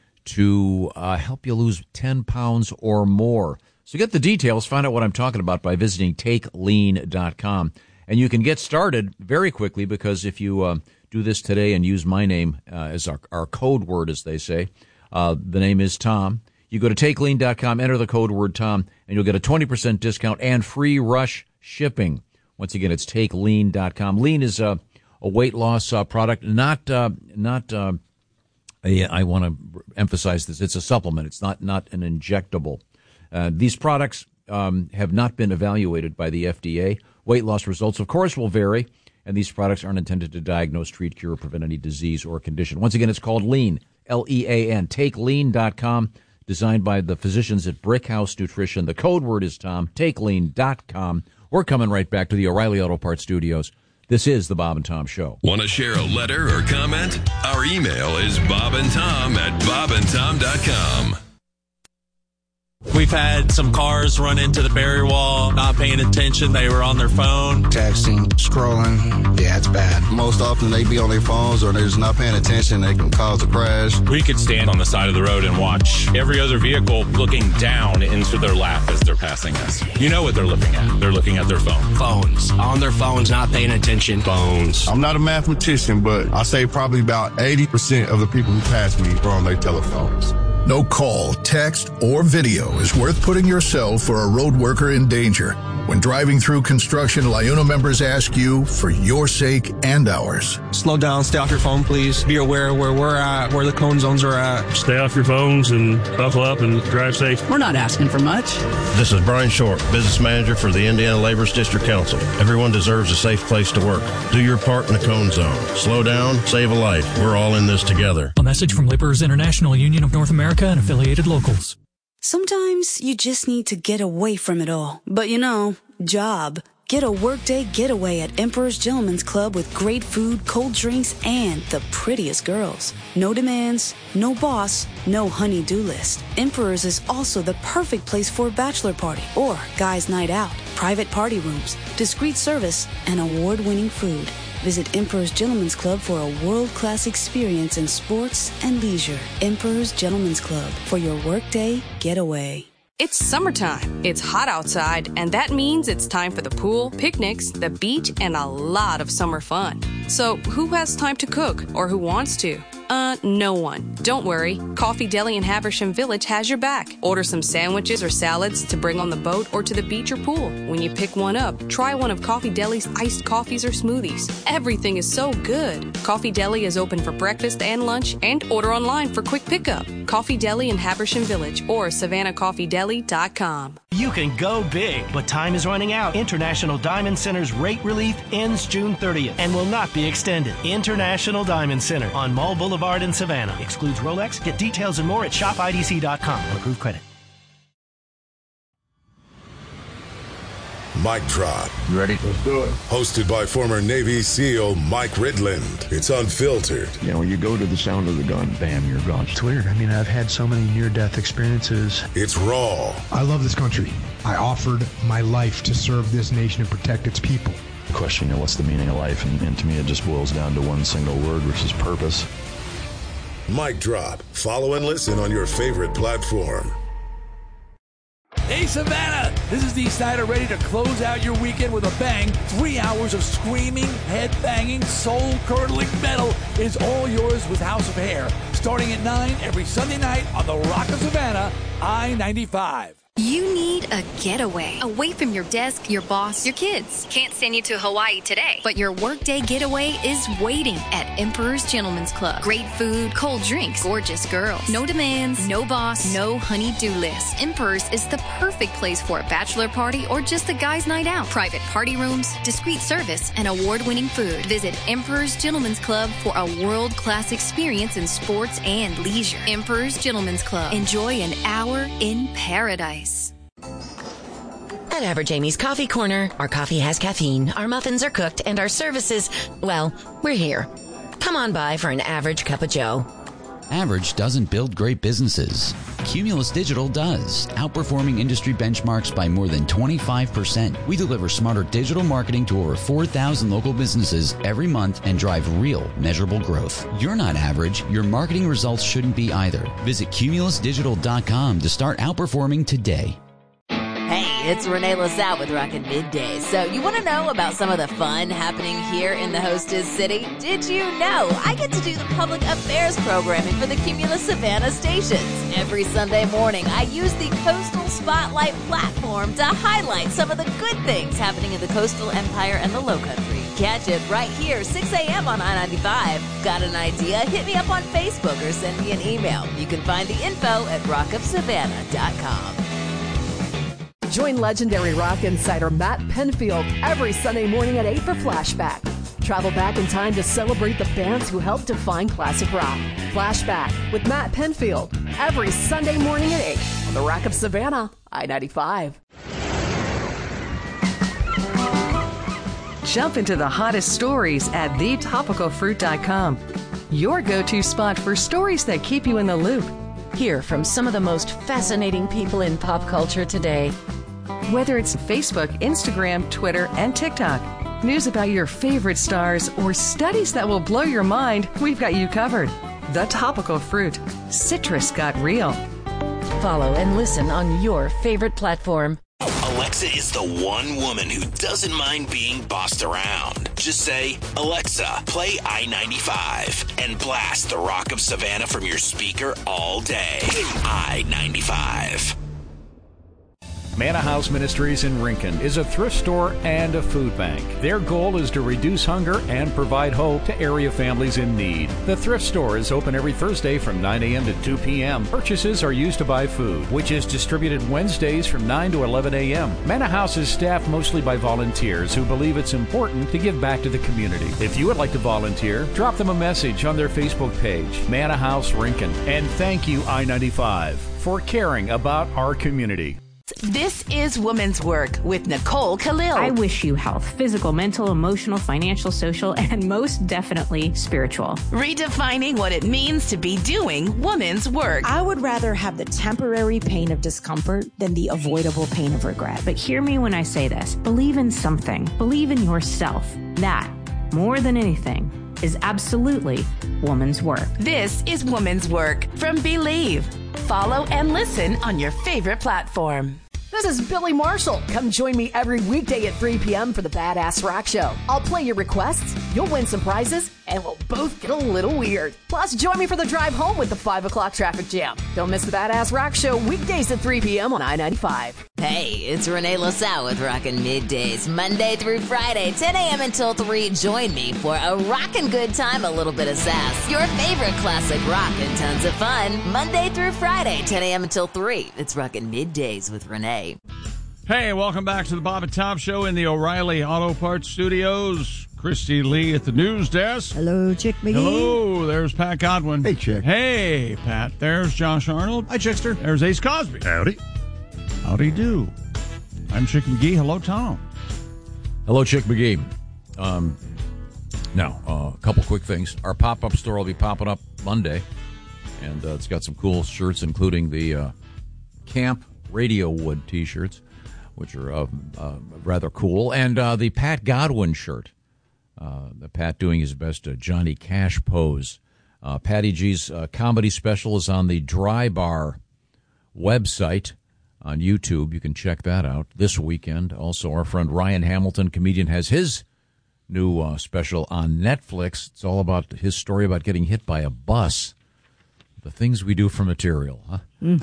to uh, help you lose ten pounds or more. So get the details, find out what I'm talking about by visiting take lean dot com. And you can get started very quickly because if you uh, do this today and use my name uh, as our, our code word, as they say, uh, the name is Tom. You go to take lean dot com, enter the code word Tom, and you'll get a twenty percent discount and free rush shipping. Once again, it's take lean dot com. Lean is a, a weight loss uh, product, not uh, not. Uh, a, I want to emphasize this. It's a supplement. It's not not an injectable. Uh, these products um, have not been evaluated by the F D A. Weight loss results, of course, will vary, and these products aren't intended to diagnose, treat, cure, or prevent any disease or condition. Once again, it's called Lean, L E A N, take lean dot com, designed by the physicians at Brickhouse Nutrition. The code word is Tom, take lean dot com. We're coming right back to the O'Reilly Auto Parts studios. This is the Bob and Tom Show. Want to share a letter or comment? Our email is bob and tom at bob and tom dot com. We've had some cars run into the barrier wall, not paying attention. They were on their phone. Texting, scrolling. Yeah, it's bad. Most often they be on their phones or they're just not paying attention. They can cause a crash. We could stand on the side of the road and watch every other vehicle looking down into their lap as they're passing us. You know what they're looking at. They're looking at their phone. Phones. On their phones, not paying attention. Phones. I'm not a mathematician, but I say probably about eighty percent of the people who pass me are on their telephones. No call, text, or video is worth putting yourself or a road worker in danger. When driving through construction, LIUNA members ask you for your sake and ours. Slow down, stay off your phone, please. Be aware where we're at, where the cone zones are at. Stay off your phones and buckle up and drive safe. We're not asking for much. This is Brian Short, business manager for the Indiana Laborers District Council. Everyone deserves a safe place to work. Do your part in the cone zone. Slow down, save a life. We're all in this together. A message from Laborers International Union of North America and affiliated locals. Sometimes you just need to get away from it all. But you know, job. Get a workday getaway at Emperor's Gentlemen's Club with great food, cold drinks, and the prettiest girls. No demands, no boss, no honey-do list. Emperor's is also the perfect place for a bachelor party or guys' night out. Private party rooms, discreet service, and award-winning food. Visit Emperor's Gentlemen's Club for a world-class experience in sports and leisure. Emperor's Gentlemen's Club for your workday getaway. It's summertime. It's hot outside, and that means it's time for the pool, picnics, the beach, and a lot of summer fun. So who has time to cook, or who wants to? Uh, no one. Don't worry. Coffee Deli in Haversham Village has your back. Order some sandwiches or salads to bring on the boat or to the beach or pool. When you pick one up, try one of Coffee Deli's iced coffees or smoothies. Everything is so good. Coffee Deli is open for breakfast and lunch, and order online for quick pickup. Coffee Deli in Haversham Village or savannah coffee deli dot com. You can go big, but time is running out. International Diamond Center's rate relief ends June thirtieth and will not be extended. International Diamond Center on Mall Boulevard in Savannah. Excludes Rolex. Get details and more at shop I D C dot com on approved credit. Mic Drop. You ready? Let's do it. Hosted by former Navy SEAL Mike Ridland. It's unfiltered. You know, when you go to the sound of the gun, bam, you're gone. It's weird. I mean, I've had so many near-death experiences. It's raw. I love this country. I offered my life to serve this nation and protect its people. The question, you know, what's the meaning of life? And, and to me, it just boils down to one single word, which is purpose. Mic Drop. Follow and listen on your favorite platform. Hey, Savannah! This is Dee Snider ready to close out your weekend with a bang. Three hours of screaming, head-banging, soul-curdling metal is all yours with House of Hair. Starting at nine every Sunday night on the Rock of Savannah, I ninety-five. You need a getaway. Away from your desk, your boss, your kids. Can't send you to Hawaii today, but your workday getaway is waiting at Emperor's Gentlemen's Club. Great food, cold drinks, gorgeous girls. No demands, no boss, no honey-do list. Emperor's is the perfect place for a bachelor party or just a guy's night out. Private party rooms, discreet service, and award-winning food. Visit Emperor's Gentlemen's Club for a world-class experience in sports and leisure. Emperor's Gentlemen's Club. Enjoy an hour in paradise. At Average Amy's Coffee Corner, our coffee has caffeine, our muffins are cooked, and our services, well, we're here. Come on by for an average cup of joe. Average doesn't build great businesses. Cumulus Digital does, outperforming industry benchmarks by more than twenty-five percent. We deliver smarter digital marketing to over four thousand local businesses every month and drive real, measurable growth. You're not average. Your marketing results shouldn't be either. Visit cumulus digital dot com to start outperforming today. Hey, it's Renee LaSalle with Rockin' Middays. So you want to know about some of the fun happening here in the hostess city? Did you know I get to do the public affairs programming for the Cumulus Savannah stations? Every Sunday morning, I use the Coastal Spotlight platform to highlight some of the good things happening in the coastal empire and the low country. Catch it right here, six a.m. on I ninety-five. Got an idea? Hit me up on Facebook or send me an email. You can find the info at rock of savannah dot com. Join legendary rock insider Matt Penfield every Sunday morning at eight for Flashback. Travel back in time to celebrate the bands who helped define classic rock. Flashback with Matt Penfield every Sunday morning at eight on the Rock of Savannah, I ninety-five. Jump into the hottest stories at the topical fruit dot com. Your go-to spot for stories that keep you in the loop. Hear from some of the most fascinating people in pop culture today. Whether it's Facebook, Instagram, Twitter, and TikTok, news about your favorite stars, or studies that will blow your mind, we've got you covered. The Topical Fruit. Citrus got real. Follow and listen on your favorite platform. Alexa is the one woman who doesn't mind being bossed around. Just say, Alexa, play I ninety-five, and blast the Rock of Savannah from your speaker all day. I ninety-five. Manna House Ministries in Rincon is a thrift store and a food bank. Their goal is to reduce hunger and provide hope to area families in need. The thrift store is open every Thursday from nine a.m. to two p.m. Purchases are used to buy food, which is distributed Wednesdays from nine to eleven a.m. Manna House is staffed mostly by volunteers who believe it's important to give back to the community. If you would like to volunteer, drop them a message on their Facebook page, Manna House Rincon. And thank you, I ninety-five, for caring about our community. This is Women's Work with Nicole Khalil. I wish you health, physical, mental, emotional, financial, social, and most definitely spiritual. Redefining what it means to be doing women's work. I would rather have the temporary pain of discomfort than the avoidable pain of regret. But hear me when I say this. Believe in something. Believe in yourself. That, more than anything, is absolutely woman's work. This is Woman's Work from Believe. Follow and listen on your favorite platform. This is Billy Marshall. Come join me every weekday at three p.m. for the Badass Rock Show. I'll play your requests, you'll win some prizes, and we'll both get a little weird. Plus, join me for the drive home with the five o'clock traffic jam. Don't miss the Badass Rock Show weekdays at three p.m. on I ninety-five. Hey, it's Renee LaSalle with Rockin' Middays, Monday through Friday, ten a.m. until three. Join me for a rockin' good time, a little bit of sass. Your favorite classic rock and tons of fun, Monday through Friday, ten a.m. until three. It's Rockin' Middays with Renee. Hey, welcome back to the Bob and Tom Show in the O'Reilly Auto Parts Studios. Christy Lee at the news desk. Hello, Chick McGee. Hello, there's Pat Godwin. Hey, Chick. Hey, Pat. There's Josh Arnold. Hi, Chickster. There's Ace Cosby. Howdy. Howdy do. I'm Chick McGee. Hello, Tom. Hello, Chick McGee. Um, now, uh, a couple quick things. Our pop-up store will be popping up Monday, and uh, it's got some cool shirts, including the uh, Camp Radio Wood T-shirts, which are uh, uh, rather cool, and uh, the Pat Godwin shirt. Uh, the Pat doing his best uh, Johnny Cash pose. Uh, Patty G's uh, comedy special is on the Dry Bar website on YouTube. You can check that out this weekend. Also, our friend Ryan Hamilton, comedian, has his new uh, special on Netflix. It's all about his story about getting hit by a bus. The things we do for material, huh?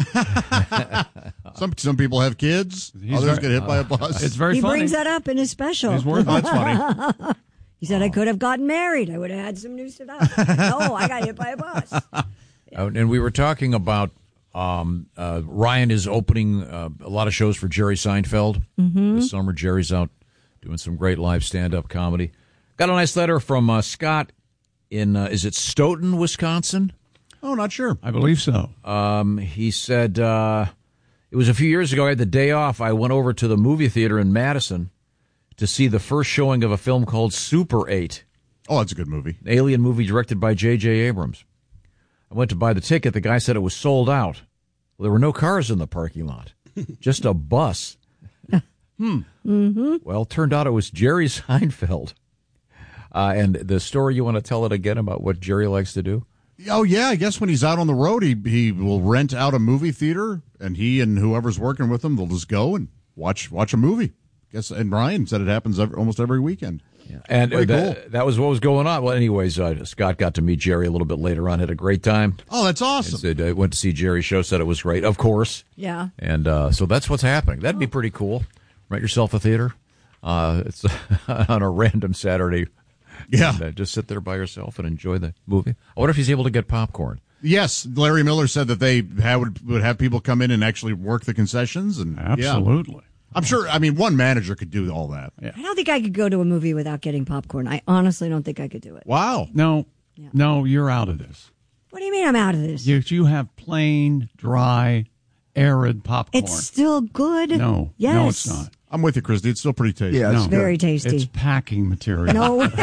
some some people have kids. He's others very, get hit by a uh, bus. It's very he funny. brings that up in his special. He's worth, that's funny. He said, I could have gotten married. I would have had some news to that. No, I got hit by a bus. Uh, and we were talking about um, uh, Ryan is opening uh, a lot of shows for Jerry Seinfeld Mm-hmm. this summer. Jerry's out doing some great live stand-up comedy. Got a nice letter from uh, Scott in, uh, is it Stoughton, Wisconsin? Oh, not sure. I believe so. Um, he said, uh, it was a few years ago. I had the day off. I went over to the movie theater in Madison to see the first showing of a film called Super eight. Oh, that's a good movie. An alien movie directed by J J. Abrams. I went to buy the ticket. The guy said it was sold out. Well, there were no cars in the parking lot, just a bus. hmm. Mm-hmm. Well, turned out it was Jerry Seinfeld. Uh, and the story, you want to tell it again about what Jerry likes to do? Oh, yeah. I guess when he's out on the road, he he will rent out a movie theater, and he and whoever's working with him, they'll just go and watch watch a movie. Guess, and Ryan said it happens every, almost every weekend. Yeah. And Very that, cool. that was what was going on. Well, anyways, uh, Scott got to meet Jerry a little bit later on, had a great time. Oh, that's awesome. Said, uh, went to see Jerry's show, said it was great, of course. Yeah. And uh, so that's what's happening. That'd be pretty cool. Rent yourself a theater. Uh, it's on a random Saturday. Yeah. And, uh, just sit there by yourself and enjoy the movie. I wonder if he's able to get popcorn. Yes, Larry Miller said that they have, would, would have people come in and actually work the concessions. And Absolutely. Yeah. I'm sure, I mean, one manager could do all that. Yeah. I don't think I could go to a movie without getting popcorn. I honestly don't think I could do it. Wow. No, no, you're out of this. What do you mean I'm out of this? You, you have plain, dry, arid popcorn. It's still good. No, Yes. no, it's not. I'm with you, Christy. It's still pretty tasty. Yeah, it's No. very tasty. It's packing material. No. at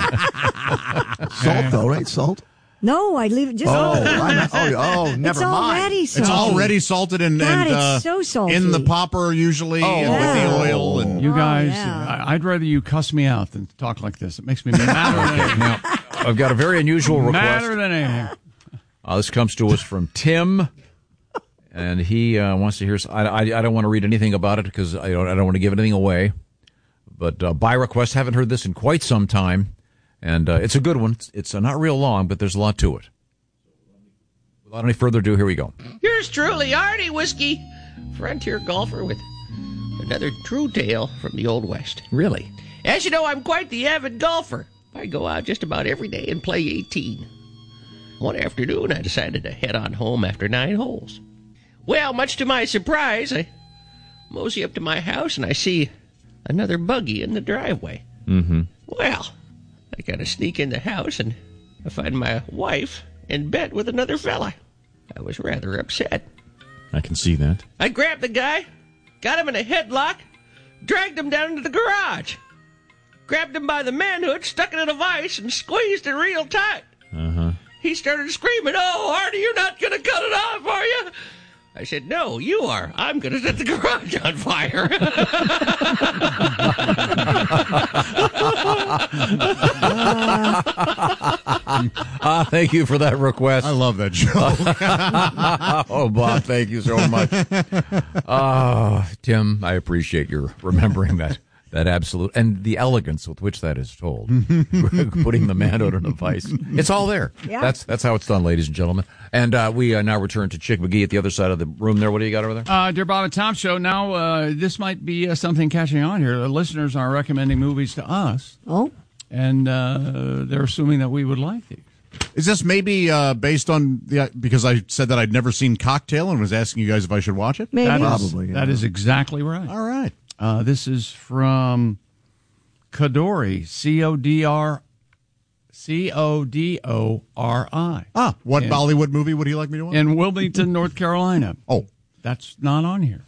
that point. Salt, though, right? Salt? No, I leave it just. Oh, I- oh, oh, never it's mind. already It's salty. already salted and, God, and uh, it's so salty. in the popper usually Oh, and yeah. with the oil. And You Oh, guys, yeah. I, I'd rather you cuss me out than talk like this. It makes me madder than anything. Now, I've got a very unusual request. Madder than anything. Uh, this comes to us from Tim. and he uh, wants to hear. I, I, I don't want to read anything about it because I don't, I don't want to give anything away. But uh, by request, haven't heard this in quite some time, and uh, it's a good one. It's, it's uh, not real long, but there's a lot to it. Without any further ado, here we go. Yours truly, Artie Whiskey, frontier golfer with another true tale from the Old West. Really? As you know, I'm quite the avid golfer. I go out just about every day and play eighteen. One afternoon, I decided to head on home after nine holes. Well, much to my surprise, I mosey up to my house and I see another buggy in the driveway. Mm-hmm. Well, I gotta sneak in the house and I find my wife in bed with another fella. I was rather upset. I can see that. I grabbed the guy, got him in a headlock, dragged him down into the garage, grabbed him by the manhood, stuck it in a vise, and squeezed it real tight. Uh-huh. He started screaming, "Oh, Artie, you're not going to cut it off, are you?" I said, "No, you are. I'm going to set the garage on fire." Ah, thank you for that request. I love that joke. Oh, Bob, thank you so much. Oh, Tim, I appreciate your remembering that. That absolute, and the elegance with which that is told. Putting the manhood in a vice. It's all there. Yeah. That's that's how it's done, ladies and gentlemen. And uh, we uh, now return to Chick McGee at the other side of the room there. What do you got over there? Uh, Dear Bob and Tom Show, now uh, this might be uh, something catching on here. The listeners are recommending movies to us. Oh. And uh, they're assuming that we would like these. Is this maybe uh, based on the because I said that I'd never seen Cocktail and was asking you guys if I should watch it? Maybe. That is, Probably, yeah. That is exactly right. All right. Uh, this is from Kodori, C O D R, C O D O R I. Ah, what in, Bollywood movie would you like me to watch? In Wilmington, North Carolina. Oh. That's not on here.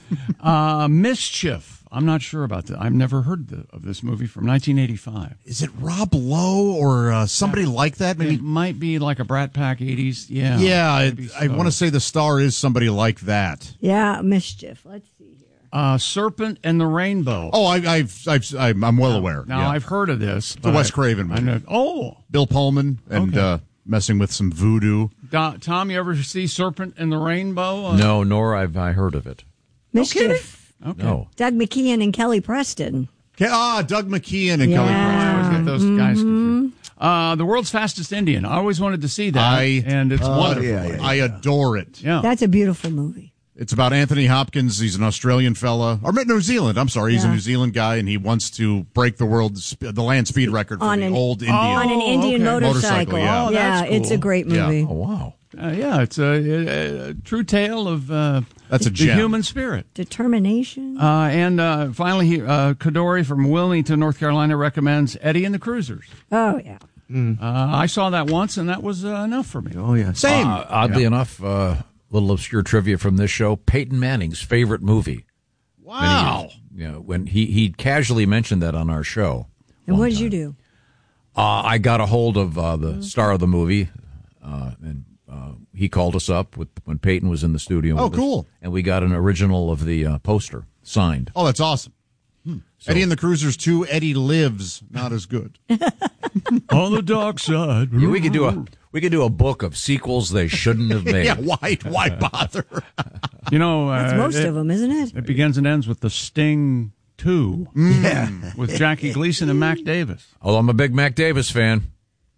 uh, Mischief. I'm not sure about that. I've never heard the, of this movie from nineteen eighty-five. Is it Rob Lowe or uh, somebody yeah. like that? Maybe it might be like a Brat Pack eighties. Yeah. Yeah, I, so. I want to say the star is somebody like that. Yeah, Mischief. Let's see here. Uh, Serpent and the Rainbow. Oh, I, I've, I've, I'm, I'm well now, aware. Now yeah. I've heard of this. The Wes Craven movie. I know. Oh, Bill Pullman and okay. uh, messing with some voodoo. Do, Tom, you ever see Serpent and the Rainbow? Uh, no, nor have I heard of it. Mischief. Okay. No. Doug McKeon and Kelly Preston. Ah, Doug McKeon and yeah. Kelly Preston. I always get those Mm-hmm. guys confused. Uh, the World's Fastest Indian. I always wanted to see that, I, and it's uh, wonderful. yeah, yeah, yeah. I adore it. Yeah. That's a beautiful movie. It's about Anthony Hopkins. He's an Australian fella, or New Zealand. I'm sorry, he's Yeah. a New Zealand guy, and he wants to break the world, the land speed record for On the an- old Indian. on an Indian okay. motorcycle. Motorcycle, yeah. Oh, yeah, that's it's a cool. great Yeah. movie. Oh, wow. Uh, yeah, it's a, a, a true tale of uh, That's a the gem. human spirit. Determination. Uh, and uh, finally, he, uh, Kodori from Wilmington, North Carolina, recommends Eddie and the Cruisers. Oh, yeah. Uh, I saw that once, and that was uh, enough for me. Oh, yeah. Same. Uh, oddly Yeah. enough, a uh, little obscure trivia from this show, Peyton Manning's favorite movie. Wow. You know, when he, he casually mentioned that on our show. And one what did time. you do? Uh, I got a hold of uh, the star of the movie, uh, and uh, he called us up with when Peyton was in the studio. Oh, with us, cool. and we got an original of the uh, poster signed. Oh, that's awesome. So- Eddie and the Cruisers two, Eddie Lives, not as good. On the dark side. Yeah, we could do a we could do a book of sequels they shouldn't have made. Yeah, why, why bother? You know, uh, That's most it, of them, isn't it? It begins and ends with The Sting two. Yeah. With Jackie Gleason and Mac Davis. Although I'm a big Mac Davis fan.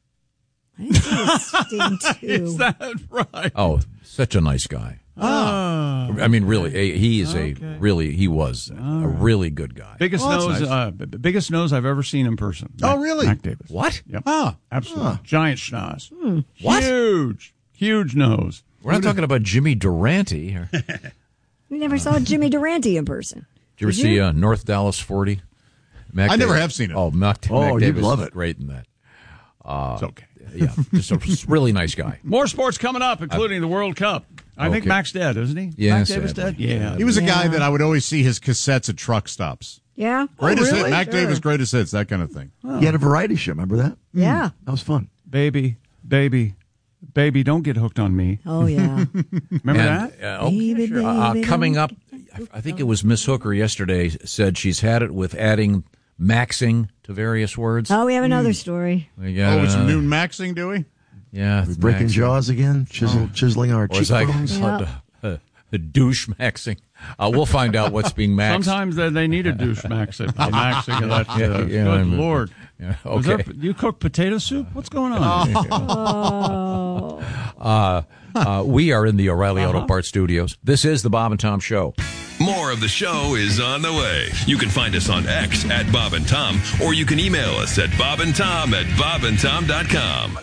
I didn't see a Sting too. Is that right? Oh, such a nice guy. Oh. I mean, really, eh, he is Okay. a really he was a really good guy. Biggest Oh, that's nose, nice. uh, b- biggest nose I've ever seen in person. Oh, Mac- really? Mac Davis. What? Yep. Ah. Absolutely. Giant schnoz. What? Huge. Huge nose. We're not talking about Jimmy Durante. Or, did We never saw Jimmy Durante in person. you ever Did see you? uh, North Dallas forty? Mac I never Davis- have seen it. Oh, Mac, Oh, Mac you'd Davis love is it. great in that. Uh, It's okay. Yeah, just a really nice guy. More sports coming up, including the World Cup. I think Okay. Mac's dead, isn't he? Yeah, Mac Davis sadly. dead? Yeah. He was a guy Yeah. that I would always see his cassettes at truck stops. Yeah. Greatest oh, hit, really? Mac Sure. Davis, greatest hits, that kind of thing. He had a variety show. Remember that? Yeah. That was fun. Baby, baby, baby, don't get hooked on me. Oh, yeah. Remember And, that? uh, oh, Baby, sure. Uh, baby, coming don't up, I- I think it was Miss Hooker yesterday said she's had it with adding maxing to various words. Oh, we have another story. We got Oh, it's another- new maxing, do we? Yeah, We're breaking maxing. jaws again, chisel, chiseling our Or as I cheekbones. call it, uh, douche maxing. Uh, we'll find out what's being maxed. Sometimes they, they need a douche maxing. A maxing of that. Uh, Yeah, yeah, good I'm- Lord. Yeah, Was there- okay. you cook potato soup? What's going on? Oh. Uh, uh, we are in the O'Reilly Auto Uh-huh. Parts studios. This is the Bob and Tom Show. More of the show is on the way. You can find us on X at Bob and Tom, or you can email us at bobandtom at bobandtom dot com.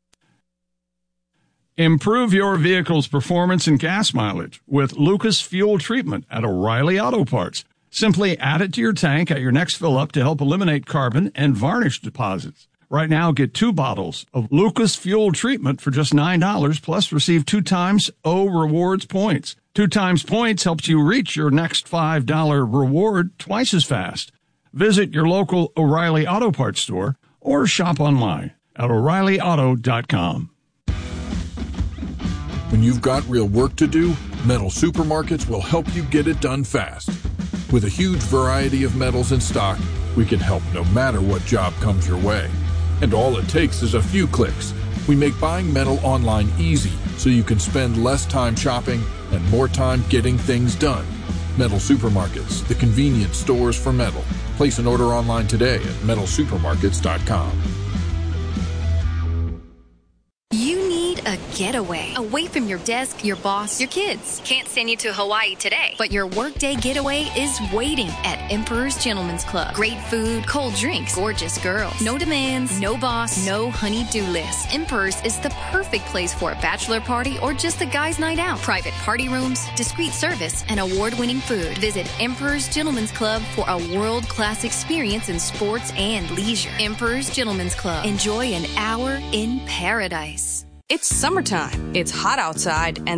Improve your vehicle's performance and gas mileage with Lucas Fuel Treatment at O'Reilly Auto Parts. Simply add it to your tank at your next fill up to help eliminate carbon and varnish deposits. Right now, get two bottles of Lucas Fuel Treatment for just nine dollars, plus receive two times O Rewards points. Two times points helps you reach your next five dollars reward twice as fast. Visit your local O'Reilly Auto Parts store or shop online at O'Reilly Auto dot com. When you've got real work to do, Metal Supermarkets will help you get it done fast. With a huge variety of metals in stock, we can help no matter what job comes your way. And all it takes is a few clicks. We make buying metal online easy so you can spend less time shopping and more time getting things done. Metal Supermarkets, the convenient stores for metal. Place an order online today at metal supermarkets dot com. You need a getaway. Away from your desk, your boss, your kids. Can't send you to Hawaii today, but your workday getaway is waiting at Emperor's Gentleman's Club. Great food, cold drinks, gorgeous girls. No demands, no boss, no honey-do list. Emperor's is the perfect place for a bachelor party or just a guy's night out. Private party rooms, discreet service, and award-winning food. Visit Emperor's Gentleman's Club for a world-class experience in sports and leisure. Emperor's Gentleman's Club. Enjoy an hour in paradise. It's summertime. It's hot outside, and